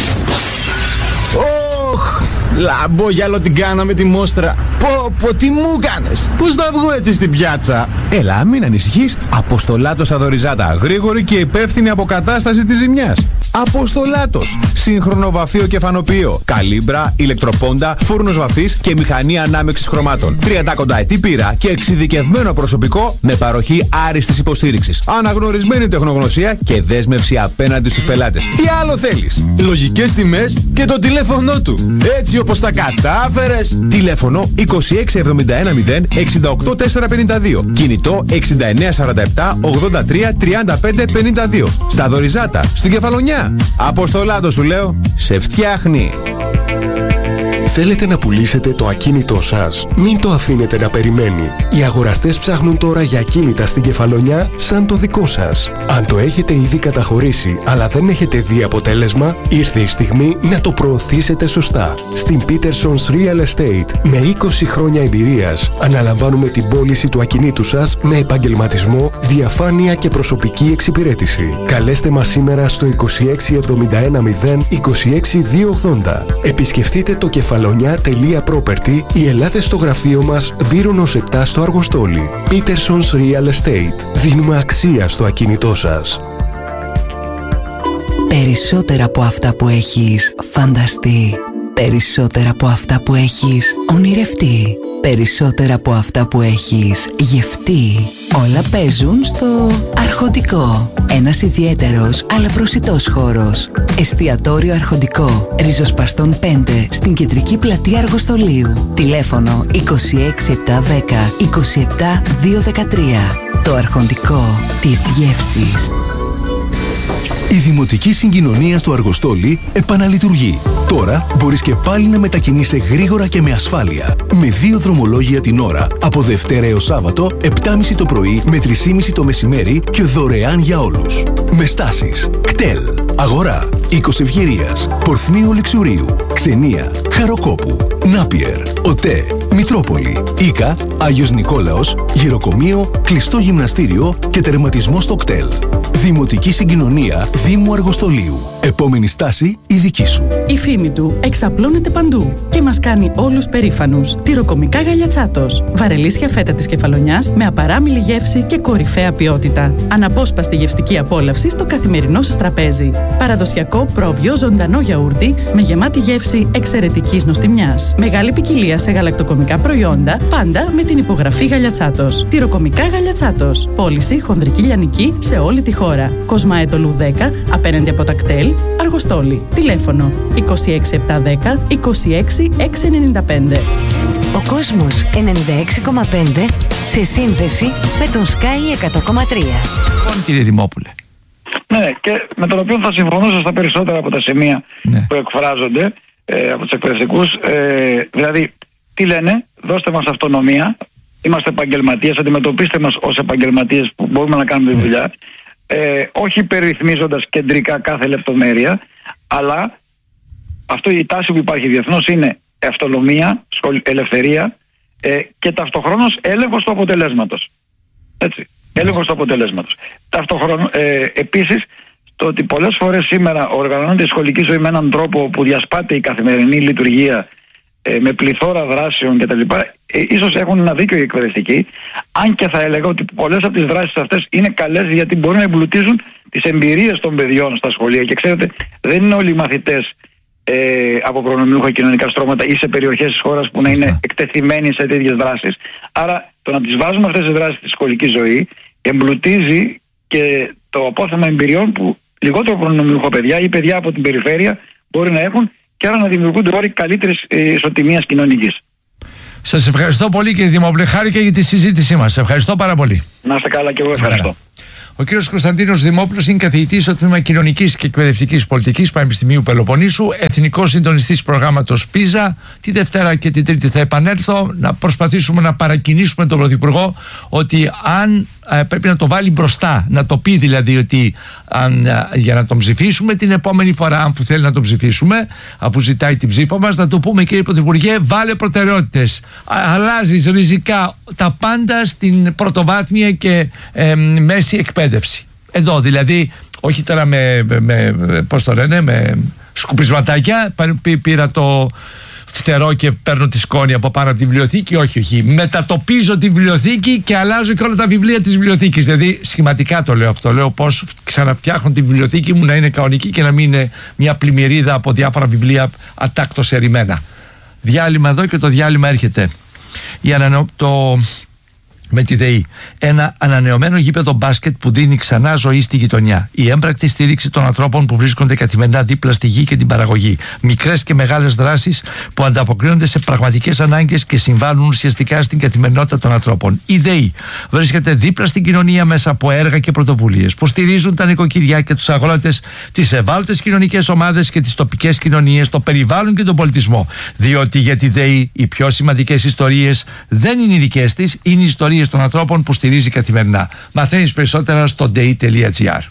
Λαμπόγιαλο την κάναμε τη μόστρα. Πω, τι μου κάνες. Πώς θα βγω έτσι στην πιάτσα? Έλα, μην ανησυχείς. Αποστολάτος στα Δωριζάτα. Γρήγορη και υπεύθυνη αποκατάσταση της ζημιάς. Αποστολάτος. Σύγχρονο βαφείο και φανοποιείο. Καλύμπρα, ηλεκτροπόντα, φούρνος βαφής και μηχανή ανάμειξης χρωμάτων. 30 κονταετή πείρα και εξειδικευμένο προσωπικό με παροχή άριστης υποστήριξης. Αναγνωρισμένη τεχνογνωσία και δέσμευση απέναντι στους πελάτες. Τι άλλο θέλεις? Λογικές τιμές και το τηλέφωνό του. Έτσι όπως τα κατάφερες. Τηλέφωνο 26710 68452. Κινητό 6947 83 35 52. Στα Δωριζάτα, στην Κεφαλονιά. Αποστολάτο σου λέω, σε φτιάχνει. Θέλετε να πουλήσετε το ακίνητό σας? Μην το αφήνετε να περιμένει. Οι αγοραστές ψάχνουν τώρα για ακίνητα στην Κεφαλονιά σαν το δικό σας. Αν το έχετε ήδη καταχωρήσει αλλά δεν έχετε δει αποτέλεσμα, ήρθε η στιγμή να το προωθήσετε σωστά. Στην Peterson's Real Estate, με 20 χρόνια εμπειρίας, αναλαμβάνουμε την πώληση του ακινήτου σας με επαγγελματισμό, διαφάνεια και προσωπική εξυπηρέτηση. Καλέστε μας σήμερα στο 2671 0 26 280. Επισκεφτείτε το κεφαλονιά.property ή ελάτε στο γραφείο μας Βύρονος 7 στο Αργοστόλι. Peterson's Real Estate. Δίνουμε αξία στο ακίνητό σας. Περισσότερα από αυτά που έχεις φανταστεί. Περισσότερα από αυτά που έχεις ονειρευτεί. Περισσότερα από αυτά που έχεις γευτεί. Όλα παίζουν στο Αρχοντικό. Ένας ιδιαίτερος αλλά προσιτός χώρος. Εστιατόριο Αρχοντικό. Ριζοσπαστών 5 στην κεντρική πλατεία Αργοστολίου. Τηλέφωνο 26710 27213. Το Αρχοντικό της γεύσης. Η Δημοτική Συγκοινωνία στο Αργοστόλι επαναλειτουργεί. Τώρα μπορείς και πάλι να μετακινείσαι γρήγορα και με ασφάλεια. Με 2 δρομολόγια την ώρα, από Δευτέρα έως Σάββατο, 7.30 το πρωί με 3.30 το μεσημέρι και δωρεάν για όλους. Με στάσεις κτέλ, Αγορά, Οίκος Ευγερίας, Πορθμίου Λεξουρίου, Ξενία, Χαροκόπου, Νάπιερ, ΟΤΕ, Μητρόπολη, Ίκα, Άγιος Νικόλαος, Γυροκομείο, κλειστό γυμναστήριο και τερματισμό στο κτέλ. Δημοτική Συγκοινωνία Δήμου Αργοστολίου. Επόμενη στάση η δική σου. Η φήμη του εξαπλώνεται παντού και μας κάνει όλους περήφανους. Τυροκομικά Γαλιατσάτος. Βαρελίσια φέτα της Κεφαλονιάς με απαράμιλη γεύση και κορυφαία ποιότητα. Αναπόσπαστη γευστική απόλαυση στο καθημερινό σας τραπέζι. Παραδοσιακό πρόβιο ζωντανό γιαούρτι με γεμάτη γεύση εξαιρετικής νοστιμιάς. Μεγάλη ποικιλία σε γαλακτοκομικά προϊόντα, πάντα με την υπογραφή Γαλιατσάτος. Τυροκομικά Γαλιατσάτος. Πώληση χονδρική λιανική σε όλη τη χώρα. Κοσμαέτολου 10 απέναντι από τα κτέλ. Αργοστόλι. Τηλέφωνο 26710 26695. Ο κόσμος 96,5 σε σύνδεση με τον Sky 100,3. Λοιπόν, κύριε Δημόπουλε. Ναι, και με τον οποίο θα συμφωνούσα στα περισσότερα από τα σημεία που εκφράζονται από τους εκπαιδευτικούς. Δηλαδή, τι λένε, δώστε μας αυτονομία, είμαστε επαγγελματίες, αντιμετωπίστε μας ως επαγγελματίες που μπορούμε να κάνουμε τη δουλειά. Όχι υπερρυθμίζοντας κεντρικά κάθε λεπτομέρεια, αλλά αυτό η τάση που υπάρχει διεθνώς είναι αυτονομία, ελευθερία και ταυτοχρόνως έλεγχος του αποτελέσματος. Έτσι, έλεγχος του αποτελέσματος. Ταυτοχρόνως, επίσης, το ότι πολλές φορές σήμερα οργανώνεται η σχολική ζωή με έναν τρόπο που διασπάται η καθημερινή λειτουργία με πληθώρα δράσεων κτλ. Ίσως έχουν ένα δίκιο οι εκπαιδευτικοί, αν και θα έλεγα ότι πολλές από τις δράσεις αυτές είναι καλές γιατί μπορούν να εμπλουτίζουν τις εμπειρίες των παιδιών στα σχολεία. Και ξέρετε, δεν είναι όλοι οι μαθητές από προνομιούχα κοινωνικά στρώματα ή σε περιοχές της χώρας που να είναι εκτεθειμένοι σε τέτοιες δράσεις. Άρα το να τις βάζουμε αυτές τις δράσεις στη σχολική ζωή εμπλουτίζει και το απόθεμα εμπειριών που λιγότερο προνομιούχα παιδιά ή παιδιά από την περιφέρεια μπορεί να έχουν και άρα να δημιουργούνται όροι καλύτερης ισοτιμίας κοινωνικής. Σας ευχαριστώ πολύ κύριε Δημόπουλε, χάρηκα για τη συζήτησή μας. Ευχαριστώ πάρα πολύ. Να είστε καλά και εγώ ευχαριστώ. Ο κύριος Κωνσταντίνος Δημόπουλος είναι καθηγητής στο τμήμα Κοινωνικής και Εκπαιδευτικής Πολιτικής Πανεπιστημίου Πελοποννήσου, εθνικός συντονιστής προγράμματος PISA. Τη Δευτέρα και την Τρίτη θα επανέλθω να προσπαθήσουμε να παρακινήσουμε τον Πρωθυπουργό ότι αν πρέπει να το βάλει μπροστά, να το πει δηλαδή ότι για να τον ψηφίσουμε την επόμενη φορά, αν θέλει να τον ψηφίσουμε, αφού ζητάει την ψήφο μας, να το πούμε κύριε Πρωθυπουργέ, βάλε προτεραιότητες. Αλλάζεις ριζικά τα πάντα στην πρωτοβάθμια και μέση εκπαίδευση. Εδώ δηλαδή, όχι τώρα πώς το λένε, με σκουπισματάκια, πήρα το φτερό και παίρνω τη σκόνη από πάνω από τη βιβλιοθήκη. Όχι. Μετατοπίζω τη βιβλιοθήκη και αλλάζω και όλα τα βιβλία της βιβλιοθήκης. Δηλαδή, σχηματικά το λέω αυτό. Λέω πώς ξαναφτιάχνω τη βιβλιοθήκη μου να είναι κανονική και να μην είναι μια πλημμυρίδα από διάφορα βιβλία ατάκτως ερημένα. Διάλειμμα εδώ και το διάλειμμα έρχεται. Με τη ΔΕΗ. Ένα ανανεωμένο γήπεδο μπάσκετ που δίνει ξανά ζωή στη γειτονιά. Η έμπρακτη στήριξη των ανθρώπων που βρίσκονται καθημερινά δίπλα στη γη και την παραγωγή. Μικρές και μεγάλες δράσεις που ανταποκρίνονται σε πραγματικές ανάγκες και συμβάλλουν ουσιαστικά στην καθημερινότητα των ανθρώπων. Η ΔΕΗ βρίσκεται δίπλα στην κοινωνία μέσα από έργα και πρωτοβουλίες που στηρίζουν τα νοικοκυριά και τους αγρότες, τις ευάλωτες κοινωνικές ομάδες και τις τοπικές κοινωνίες, το περιβάλλον και τον πολιτισμό. Διότι για τη ΔΕΗ οι πιο σημαντικές ιστορίες δεν είναι οι δικές της, είναι οι ιστορίες των ανθρώπων που στηρίζει καθημερινά. Μαθαίνεις περισσότερα στο dei.gr.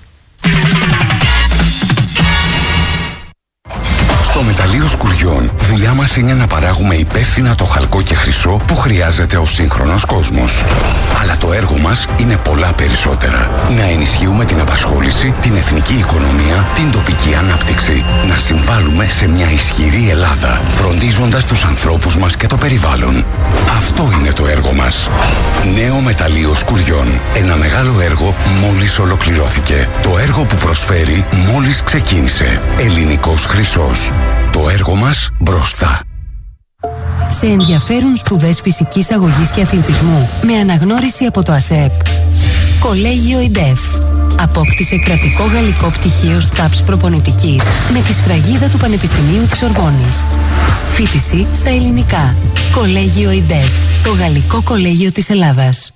Στο Μεταλλείο Σκουριών, δουλειά μας είναι να παράγουμε υπεύθυνα το χαλκό και χρυσό που χρειάζεται ο σύγχρονος κόσμος. Αλλά το έργο μας είναι πολλά περισσότερα. Να ενισχύουμε την απασχόληση, την εθνική οικονομία, την τοπική ανάπτυξη. Να συμβάλλουμε σε μια ισχυρή Ελλάδα, φροντίζοντας τους ανθρώπους μας και το περιβάλλον. Αυτό είναι το έργο μας. Νέο Μεταλλείο Σκουριών. Ένα μεγάλο έργο μόλις ολοκληρώθηκε. Το έργο που προσφέρει μόλις ξεκίνησε. Ελληνικός χρυσός. Το έργο μας μπροστά. Σε ενδιαφέρουν σπουδές φυσικής αγωγής και αθλητισμού με αναγνώριση από το ΑΣΕΠ. Κολέγιο ΙΝΤΕΦ. Απόκτησε κρατικό γαλλικό πτυχίο ΣΤΑΠΣ προπονητικής με τη σφραγίδα του Πανεπιστημίου της Ορβόνης. Φοιτηση στα ελληνικά. Κολέγιο ΙΝΤΕΦ. Το γαλλικό κολέγιο της Ελλάδας.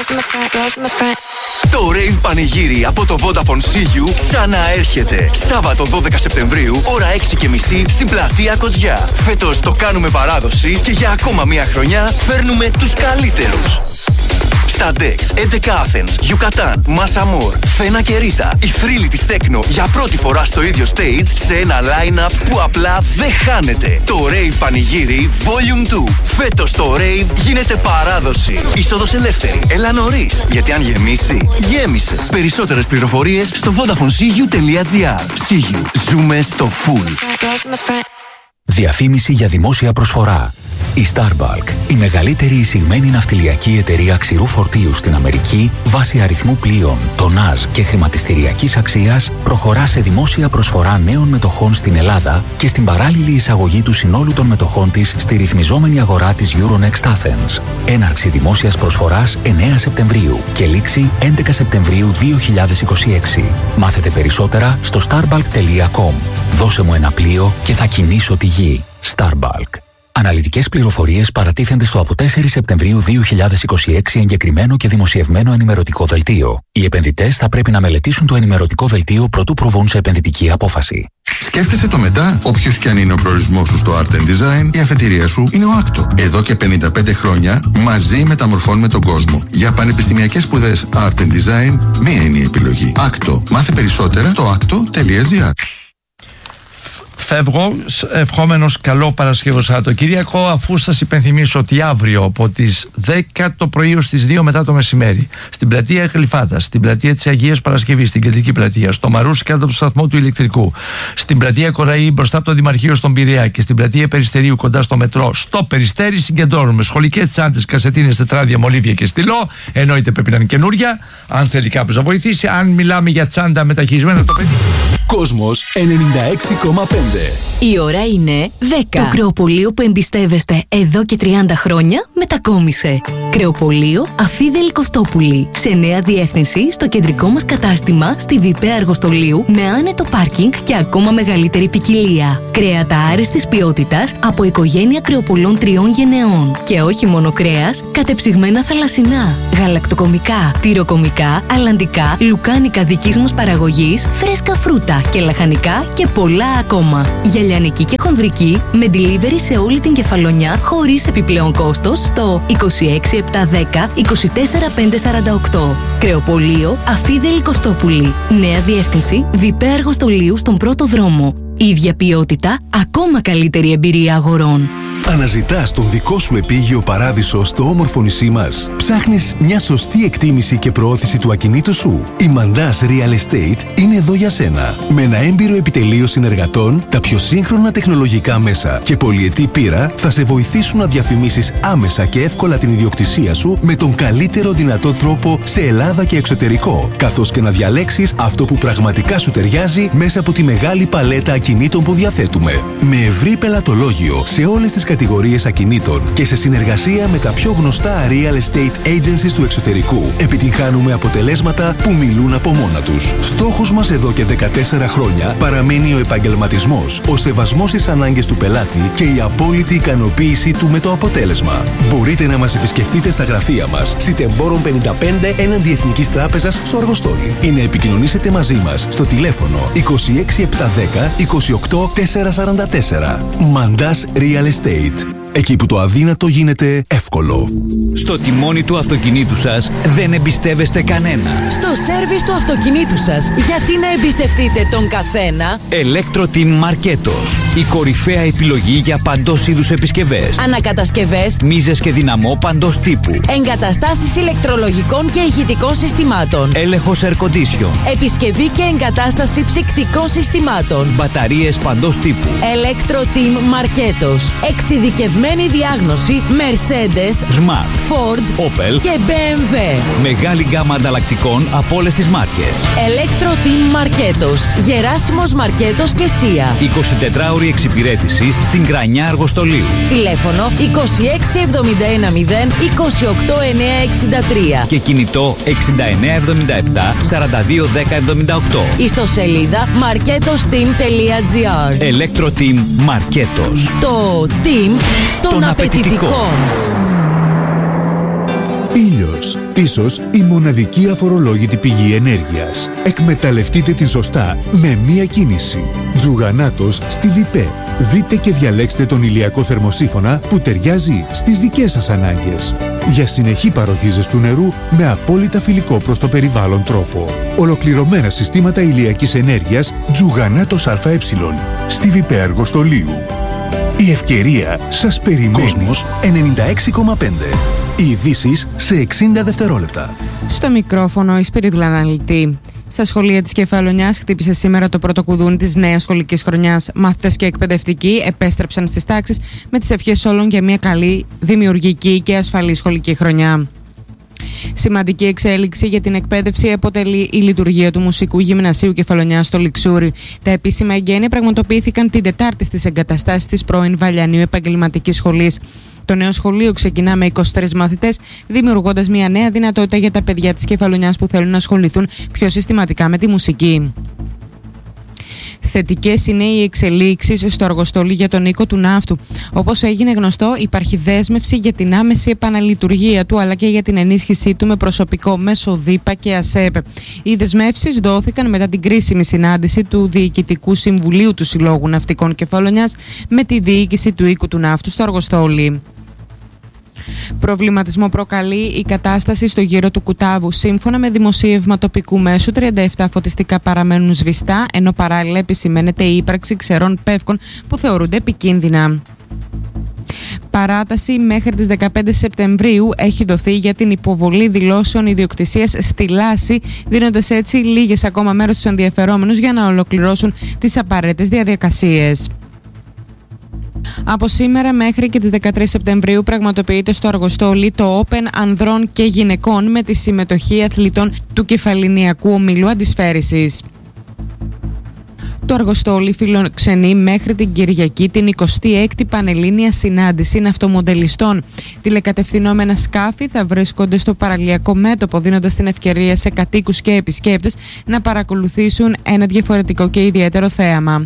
Το Rave Πανηγύρι από το Vodafone CU ξαναέρχεται. Σάββατο 12 Σεπτεμβρίου, ώρα 6:30 στην πλατεία Κοτζιά. Φέτος το κάνουμε παράδοση και για ακόμα μια χρονιά φέρνουμε τους καλύτερους. Στα Dex, 11 Athens, Yucatan, Masamor, Θένα και Ρίτα. Η θρύλη της Τέκνο για πρώτη φορά στο ίδιο stage σε ένα line-up που απλά δεν χάνεται. Το Rave Πανηγύρι Volume 2. Φέτος το Rave γίνεται παράδοση. Είσοδος ελεύθερη. Έλα νωρίς, γιατί αν γεμίσει, γέμισε. Περισσότερες πληροφορίες στο vodafonesiu.gr. Siu. Ζούμε στο full. Διαφήμιση για δημόσια προσφορά. Η Starbulk, η μεγαλύτερη εισηγμένη ναυτιλιακή εταιρεία ξηρού φορτίου στην Αμερική, βάσει αριθμού πλοίων, τονάζ και χρηματιστηριακής αξίας, προχωρά σε δημόσια προσφορά νέων μετοχών στην Ελλάδα και στην παράλληλη εισαγωγή του συνόλου των μετοχών της στη ρυθμιζόμενη αγορά της Euronext Athens. Έναρξη δημόσιας προσφοράς 9 Σεπτεμβρίου και λήξη 11 Σεπτεμβρίου 2026. Μάθετε περισσότερα στο starbulk.com. Δώσε μου ένα πλοίο και θα κινήσω τη γη. Starbulk. Αναλυτικές πληροφορίες παρατίθενται στο από 4 Σεπτεμβρίου 2026 εγκεκριμένο και δημοσιευμένο ενημερωτικό δελτίο. Οι επενδυτές θα πρέπει να μελετήσουν το ενημερωτικό δελτίο προτού προβούν σε επενδυτική απόφαση. Σκέφτεσαι το μετά, όποιος και αν είναι ο προορισμός σου στο Art Design, η αφετηρία σου είναι ο Άκτο. Εδώ και 55 χρόνια μαζί μεταμορφώνουμε τον κόσμο. Για πανεπιστημιακές σπουδές Art Design, μία είναι η επιλογή. Άκτο. Μάθε περισσότερα στο acto.gr. Φεύγω ευχόμενος καλό Παρασκευό Σαββατοκύριακο, αφού σας υπενθυμίσω ότι αύριο από τις 10 το πρωί ως τις 2 μετά το μεσημέρι στην πλατεία Γλυφάτας, στην πλατεία της Αγίας Παρασκευής, στην κεντρική πλατεία, στο Μαρούσι κάτω από το σταθμό του ηλεκτρικού, στην πλατεία Κοραή μπροστά από το Δημαρχείο στον Πειραιά και στην πλατεία Περιστερίου κοντά στο μετρό, στο Περιστέρι συγκεντρώνουμε σχολικές τσάντες, κασετίνες, τετράδια, μολύβια και στυλό. Εννοείται πρέπει να είναι καινούρια, αν θέλει κάποιος να βοηθήσει. Αν μιλάμε για τσάντα μεταχειρισμένο το παιδί. Κόσμος 96,5. Η ώρα είναι 10. Το κρεοπωλείο που εμπιστεύεστε εδώ και 30 χρόνια μετακόμισε. Κρεοπωλείο Αφίδελη Κωστόπουλη. Σε νέα διεύθυνση στο κεντρικό μας κατάστημα στη Βιπαία Αργοστολίου με άνετο πάρκινγκ και ακόμα μεγαλύτερη ποικιλία. Κρέατα άριστης ποιότητας από οικογένεια κρεοπωλών 3 γενεών. Και όχι μόνο κρέας, κατεψυγμένα θαλασσινά, γαλακτοκομικά, τυροκομικά, αλλαντικά, λουκάνικα δικής μας παραγωγής, φρέσκα φρούτα και λαχανικά και πολλά ακόμα. Για λιανική και χονδρική με delivery σε όλη την Κεφαλονιά χωρίς επιπλέον κόστος στο 26710 24548. Κρεοπωλείο Αφίδελη Κωστόπουλη. Νέα διεύθυνση Βιπαία Αργοστολίου στον πρώτο δρόμο. Ίδια ποιότητα, ακόμα καλύτερη εμπειρία αγορών. Αναζητάς τον δικό σου επίγειο παράδεισο στο όμορφο νησί μας. Ψάχνεις μια σωστή εκτίμηση και προώθηση του ακινήτου σου. Η Mandas Real Estate είναι εδώ για σένα. Με ένα έμπειρο επιτελείο συνεργατών, τα πιο σύγχρονα τεχνολογικά μέσα και πολυετή πείρα θα σε βοηθήσουν να διαφημίσεις άμεσα και εύκολα την ιδιοκτησία σου με τον καλύτερο δυνατό τρόπο σε Ελλάδα και εξωτερικό, καθώς και να διαλέξεις αυτό που πραγματικά σου ταιριάζει μέσα από τη μεγάλη παλέτα ακινήτων που διαθέτουμε. Με ευρύ πελατολόγιο σε όλες τις κατηγορίες ακινήτων και σε συνεργασία με τα πιο γνωστά real estate agencies του εξωτερικού, επιτυγχάνουμε αποτελέσματα που μιλούν από μόνα τους. Στόχος μας εδώ και 14 χρόνια παραμένει ο επαγγελματισμός, ο σεβασμός στις ανάγκες του πελάτη και η απόλυτη ικανοποίησή του με το αποτέλεσμα. Μπορείτε να μας επισκεφτείτε στα γραφεία μας, Σιτεμπόρων 55 έναντι Εθνικής Τράπεζας στο Αργοστόλι, ή να επικοινωνήσετε μαζί μας στο τηλέφωνο 26710 28444. Mandas Real Estate. Εκεί που το αδύνατο γίνεται εύκολο. Στο τιμόνι του αυτοκινήτου σας δεν εμπιστεύεστε κανένα. Στο σέρβις του αυτοκινήτου σας, γιατί να εμπιστευτείτε τον καθένα? Electro-Team Marketos. Η κορυφαία επιλογή για παντός είδους επισκευές. Ανακατασκευές, μίζες και δυναμό παντός τύπου. εγκαταστάσεις ηλεκτρολογικών και ηχητικών συστημάτων. Έλεγχος air condition. Επισκευή και εγκατάσταση ψυκτικών συστημάτων. Μπαταρίες παντός τύπου. Electro-Team Marketos. Εξειδικευμένη διάγνωση Mercedes, Smart, Ford, Opel και BMW. Μεγάλη γκάμα ανταλλακτικών από όλες τις μάρκες. Electro-Team Marketos. Γεράσιμος Μαρκέτος και Σία. 24ωρη εξυπηρέτηση στην Κρανιά Αργοστολίου. Τηλέφωνο 26710 28963 και κινητό 6977 421078. Ιστοσελίδα marketosteam.gr. Electro-Team Marketos. Το team των απαιτητικών. Ήλιος. Ίσως η μοναδική αφορολόγητη πηγή ενέργειας. Εκμεταλλευτείτε την σωστά με μία κίνηση. Τζουγανάτος στη Βιπέ. Δείτε και διαλέξτε τον ηλιακό θερμοσύφωνα που ταιριάζει στις δικές σας ανάγκες. Για συνεχή παροχή ζεστού νερού με απόλυτα φιλικό προς το περιβάλλον τρόπο. Ολοκληρωμένα συστήματα ηλιακής ενέργειας Τζουγανάτος ΑΕ στη Βιπέ Αργοστολίου. Η ευκαιρία σας περιμένει. Κόσμος 96,5. Οι ειδήσεις σε 60 δευτερόλεπτα. Στο μικρόφωνο η Σπυρίδουλα Αναλυτή. Στα σχολεία της Κεφαλονιάς χτύπησε σήμερα το πρώτο κουδούνι της νέας σχολικής χρονιάς. Μάθητες και εκπαιδευτικοί επέστρεψαν στις τάξεις με τις ευχές όλων για μια καλή, δημιουργική και ασφαλή σχολική χρονιά. Σημαντική εξέλιξη για την εκπαίδευση αποτελεί η λειτουργία του Μουσικού Γυμνασίου Κεφαλονιάς στο Λιξούρι. Τα επίσημα εγγένεια πραγματοποιήθηκαν την Τετάρτη στις εγκαταστάσεις της πρώην Βαλιανίου Επαγγελματικής Σχολής. Το νέο σχολείο ξεκινά με 23 μαθητές, δημιουργώντας μια νέα δυνατότητα για τα παιδιά της Κεφαλονιάς που θέλουν να ασχοληθούν πιο συστηματικά με τη μουσική. Θετικές είναι οι εξελίξεις στο Αργοστόλι για τον οίκο του ναύτου. Όπως έγινε γνωστό, υπάρχει δέσμευση για την άμεση επαναλειτουργία του αλλά και για την ενίσχυσή του με προσωπικό μέσω ΔΥΠΑ και ΑΣΕΠ. Οι δεσμεύσεις δόθηκαν μετά την κρίσιμη συνάντηση του Διοικητικού Συμβουλίου του Συλλόγου Ναυτικών Κεφαλονιάς με τη διοίκηση του οίκου του ναύτου στο Αργοστόλι. Προβληματισμό προκαλεί η κατάσταση στο γύρο του Κουτάβου. Σύμφωνα με δημοσίευμα τοπικού μέσου, 37 φωτιστικά παραμένουν σβηστά, ενώ παράλληλα επισημαίνεται η ύπαρξη ξερών πεύκων που θεωρούνται επικίνδυνα. Παράταση μέχρι τις 15 Σεπτεμβρίου έχει δοθεί για την υποβολή δηλώσεων ιδιοκτησίας στη Λάση, δίνοντας έτσι λίγες ακόμα μέρες στους ενδιαφερόμενους για να ολοκληρώσουν τις απαραίτητες διαδικασίες. Από σήμερα μέχρι και τις 13 Σεπτεμβρίου πραγματοποιείται στο Αργοστόλι το Open ανδρών και γυναικών με τη συμμετοχή αθλητών του Κεφαληνιακού Ομίλου Αντισφαίρησης. Το Αργοστόλι φιλοξενεί μέχρι την Κυριακή την 26η Πανελλήνια Συνάντηση Ναυτομοντελιστών. Τηλεκατευθυνόμενα σκάφη θα βρίσκονται στο παραλιακό μέτωπο, δίνοντας την ευκαιρία σε κατοίκους και επισκέπτες να παρακολουθήσουν ένα διαφορετικό και ιδιαίτερο θέαμα.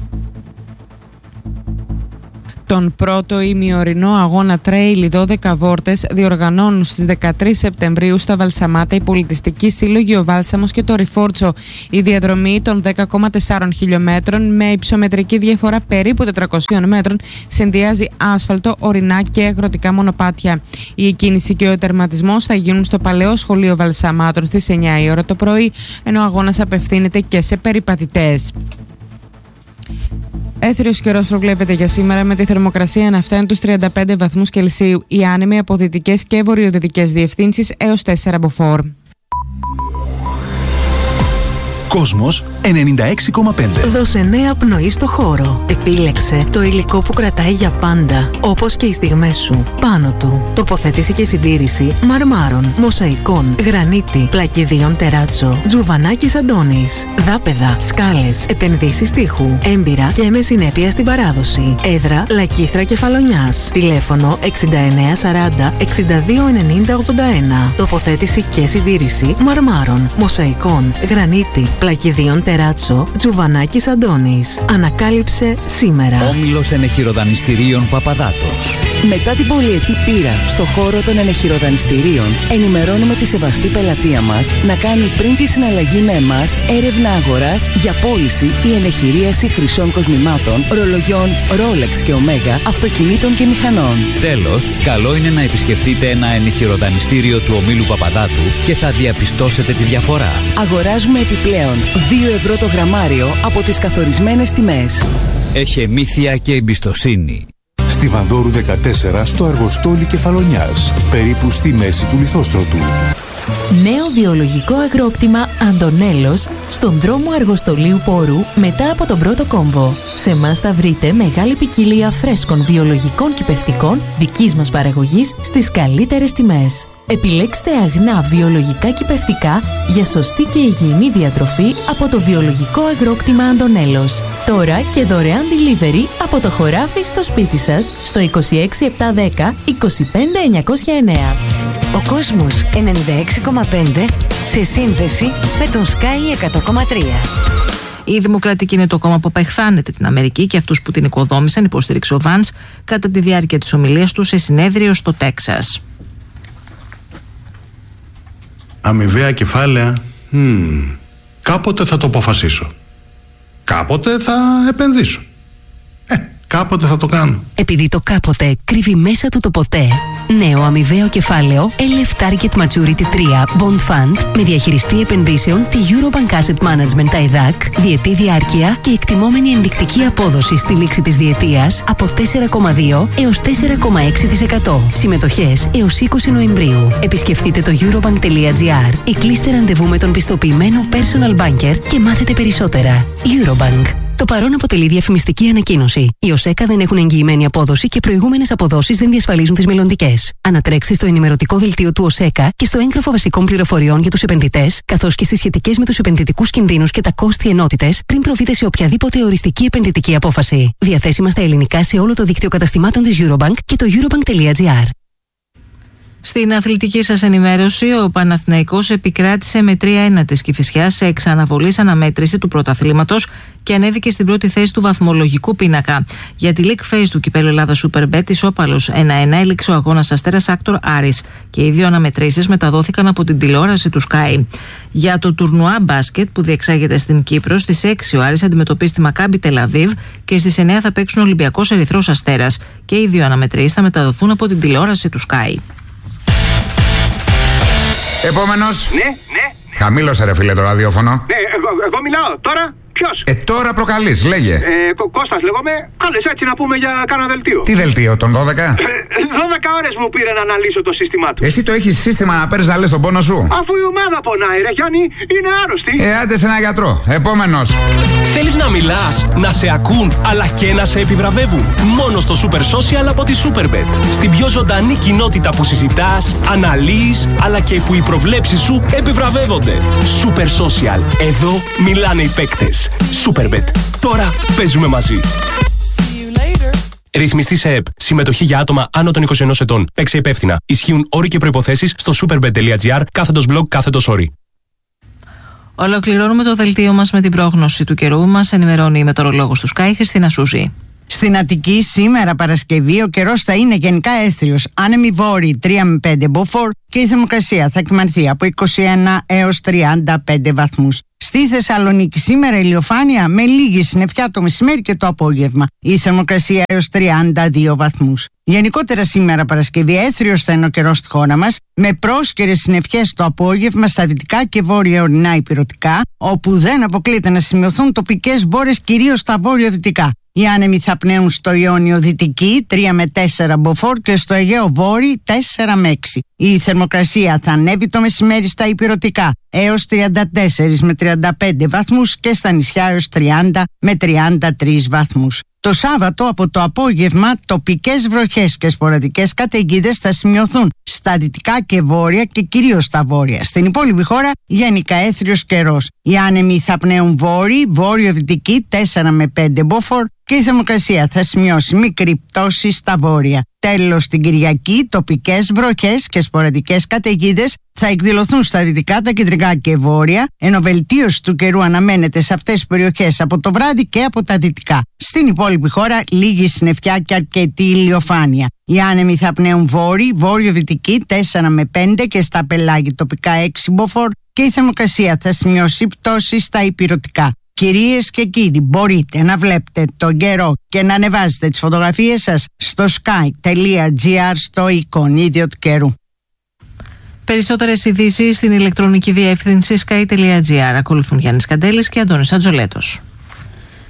Τον πρώτο ημιορεινό αγώνα τρέιλι 12 βόρτες διοργανώνουν στις 13 Σεπτεμβρίου στα Βαλσαμάτα η Πολιτιστική Σύλλογη Ο Βάλσαμος και το Ριφόρτσο. Η διαδρομή των 10,4 χιλιόμετρων με υψομετρική διαφορά περίπου 400 μέτρων συνδυάζει άσφαλτο, ορεινά και αγροτικά μονοπάτια. Η εκκίνηση και ο τερματισμός θα γίνουν στο Παλαιό Σχολείο Βαλσαμάτων στις 9 η ώρα το πρωί, ενώ ο αγώνας απευθύνεται και σε περιπατητές. Έθριος καιρός προβλέπεται για σήμερα, με τη θερμοκρασία να φτάνει τους 35 βαθμούς Κελσίου. Οι άνεμοι από δυτικές και βορειοδυτικές διευθύνσεις έως 4 μποφόρ. Κόσμος 96,5. Δώσε νέα πνοή στο χώρο. Επίλεξε το υλικό που κρατάει για πάντα, όπως και οι στιγμές σου. Πάνω του, τοποθέτηση και συντήρηση μαρμάρων, μοσαϊκών, γρανίτη, πλακιδίων τεράτσο, Τζουβανάκης Αντώνης. Δάπεδα, σκάλες, επενδύσεις τείχου, έμπειρα και με συνέπεια στην παράδοση. Έδρα Λακήθρα Κεφαλονιάς. Τηλέφωνο 6940 629081. Τοποθέτηση και συντήρηση μαρμάρων, μοσαϊκών, γρανίτη, πλακιδίων τεράτσο, Τζουβανάκης Αντώνης. Ανακάλυψε σήμερα. Όμιλος Ενεχειροδανιστηρίων Παπαδάτος. Μετά την πολυετή πείρα στο χώρο των ενεχειροδανιστηρίων, ενημερώνουμε τη σεβαστή πελατεία μας να κάνει πριν τη συναλλαγή με εμάς έρευνα αγοράς για πώληση ή ενεχειρίαση χρυσών κοσμημάτων, ρολογιών Rolex και Omega, αυτοκινήτων και μηχανών. Τέλος, καλό είναι να επισκεφτείτε ένα ενεχειροδανιστήριο του ομίλου Παπαδάτου και θα διαπιστώσετε τη διαφορά. Αγοράζουμε επιπλέον 2 ευρώ το γραμμάριο από τις καθορισμένες τιμές. Εχεμήθεια και εμπιστοσύνη. Στη Βανδόρου 14 στο Αργοστόλι Κεφαλονιάς, περίπου στη μέση του Λιθόστρωτου. Νέο βιολογικό αγρόκτημα Αντωνέλος στον δρόμο Αργοστολίου Πόρου μετά από τον πρώτο κόμβο. Σε εμάς θα βρείτε μεγάλη ποικιλία φρέσκων βιολογικών κυπευτικών δικής μας παραγωγής στις καλύτερες τιμές. Επιλέξτε αγνά βιολογικά κυπευτικά για σωστή και υγιεινή διατροφή από το βιολογικό αγρόκτημα Αντωνέλος. Τώρα και δωρεάν delivery από το χωράφι στο σπίτι σας στο 26710 25909. Ο κόσμος 96,5 σε σύνδεση με τον Sky 100,3. Η Δημοκρατική είναι το κόμμα που απεχθάνεται την Αμερική και αυτούς που την οικοδόμησαν, υποστήριξε ο Βάνς κατά τη διάρκεια της ομιλίας του σε συνέδριο στο Τέξας. Αμοιβαία κεφάλαια, κάποτε θα το αποφασίσω. Κάποτε θα επενδύσω. Κάποτε θα το κάνω. Επειδή το κάποτε κρύβει μέσα του το ποτέ. Νέο αμοιβαίο κεφάλαιο LF Target Maturity 3 Bond Fund με διαχειριστή επενδύσεων τη Eurobank Asset Management ΤΑΙΔΑΚ, διετή διάρκεια και εκτιμόμενη ενδεικτική απόδοση στη λήξη της διετίας από 4,2 έως 4,6%. Συμμετοχές έως 20 Νοεμβρίου. Επισκεφτείτε το eurobank.gr ή κλείστε ραντεβού με τον πιστοποιημένο personal banker και μάθετε περισσότερα. Eurobank. Το παρόν αποτελεί διαφημιστική ανακοίνωση. Οι ΟΣΕΚΑ δεν έχουν εγγυημένη απόδοση και προηγούμενες αποδόσεις δεν διασφαλίζουν τις μελλοντικές. Ανατρέξτε στο ενημερωτικό δελτίο του ΟΣΕΚΑ και στο έγγραφο βασικών πληροφοριών για τους επενδυτές, καθώς και στις σχετικές με τους επενδυτικούς κινδύνους και τα κόστη ενότητες, πριν προβείτε σε οποιαδήποτε οριστική επενδυτική απόφαση. Διαθέσιμα στα ελληνικά σε όλο το δίκτυο καταστημάτων της Eurobank και το eurobank.gr. Στην αθλητική σας ενημέρωση, ο Παναθηναϊκός επικράτησε με 3-1 της Κηφισιάς σε εξαναβολής αναμέτρηση του πρωταθλήματος και ανέβηκε στην πρώτη θέση του βαθμολογικού πίνακα. Για τη League Phase του Κυπέλλου Ελλάδα Superbet, ισόπαλος 1-1 έληξε ο αγώνας Αστέρας Άκτορ Άρης και οι δύο αναμετρήσεις μεταδόθηκαν από την τηλεόραση του Sky. Για το τουρνουά μπάσκετ που διεξάγεται στην Κύπρο, στις 6 ο Άρης αντιμετωπίζει τη Μακάμπι Τελαβίβ και στις 9 θα παίξουν Ολυμπιακός Ερυθρός Αστέρας και οι δύο αναμετρήσεις θα μεταδοθούν από την τηλεόραση του Sky. Επόμενος. Ναι. Χαμήλωσε ρε φίλε το ραδιόφωνο. Ναι, εγώ μιλάω. Τώρα ποιος? Τώρα προκαλείς, λέγε. Κώστας λέγομαι. Άλλες έτσι να πούμε για κάνα δελτίο. Τι δελτίο, τον 12? 12 ώρες μου πήρε να αναλύσω το σύστημά του. Εσύ το έχεις σύστημα να παίρνεις να λες τον πόνο σου? Αφού η ομάδα πονάει ρε Γιάννη, είναι άρρωστη. Άντε σε ένα γιατρό. Επόμενος. Θέλεις να μιλάς, να σε ακούν, αλλά και να σε επιβραβεύουν? Μόνο στο Super Social από τη Superbet. Στην πιο ζωντανή κοινότητα που συζητάς, αναλύεις, αλλά και που οι προβλέψεις σου επιβραβεύονται. Super Social. Εδώ μιλάνε οι παίκτες. Superbet. Τώρα παίζουμε μαζί. Ρυθμιστή σε ΕΠ. Συμμετοχή για άτομα άνω των 21 ετών. Παίξε υπεύθυνα. Ισχύουν όροι και προϋποθέσεις στο superbet.gr/blog/όροι. Ολοκληρώνουμε το δελτίο μας με την πρόγνωση του καιρού. Μας ενημερώνει η μετεωρολόγος του Sky, Χριστίνα Σούζη. Στην Αττική σήμερα Παρασκευή ο καιρός θα είναι γενικά έθριος, άνεμοι βόρειοι 3 με 5 μποφόρ και η θερμοκρασία θα κυμανθεί από 21 έως 35 βαθμούς. Στη Θεσσαλονίκη σήμερα ηλιοφάνεια με λίγη συννεφιά το μεσημέρι και το απόγευμα. Η θερμοκρασία έως 32 βαθμούς. Γενικότερα σήμερα Παρασκευή έθριος θα είναι ο καιρός στη χώρα μας, με πρόσκαιρες συννεφιές το απόγευμα στα δυτικά και βόρεια ορεινά ηπειρωτικά, όπου δεν αποκλείεται να σημειωθούν τοπικές μπόρες κυρίως στα βόρειο-δυτικά. Οι άνεμοι θα πνέουν στο Ιόνιο Δυτική 3 με 4 μποφόρ και στο Αιγαίο Βόρειο 4 με 6. Η θερμοκρασία θα ανέβει το μεσημέρι στα ηπειρωτικά έως 34 με 35 βαθμούς και στα νησιά έως 30 με 33 βαθμούς. Το Σάββατο από το απόγευμα τοπικές βροχές και σποραδικές καταιγίδες θα σημειωθούν στα δυτικά και βόρεια και κυρίως στα βόρεια. Στην υπόλοιπη χώρα γενικά έθριος καιρός. Οι άνεμοι θα πνέουν βόρειο-δυτική 4 με 5 μποφόρ και η θερμοκρασία θα σημειώσει μικρή πτώση στα βόρεια. Τέλος, την Κυριακή τοπικές βροχές και σποραδικές καταιγίδες θα εκδηλωθούν στα δυτικά, τα κεντρικά και βόρεια, ενώ βελτίωση του καιρού αναμένεται σε αυτές τις περιοχές από το βράδυ και από τα δυτικά. Στην υπόλοιπη χώρα λίγη συννεφιά και αρκετή ηλιοφάνεια. Οι άνεμοι θα πνέουν βόρειο-δυτική 4 με 5 και στα πελάγη τοπικά 6 μποφόρ και η θερμοκρασία θα σημειώσει πτώση στα ηπειρωτικά. Κυρίες και κύριοι, μπορείτε να βλέπετε τον καιρό και να ανεβάζετε τις φωτογραφίες σας στο sky.gr στο εικονίδιο του καιρού. Περισσότερες ειδήσεις στην ηλεκτρονική διεύθυνση sky.gr. Ακολουθούν Γιάννης Καντέλης και Αντώνης Ατζολέτος.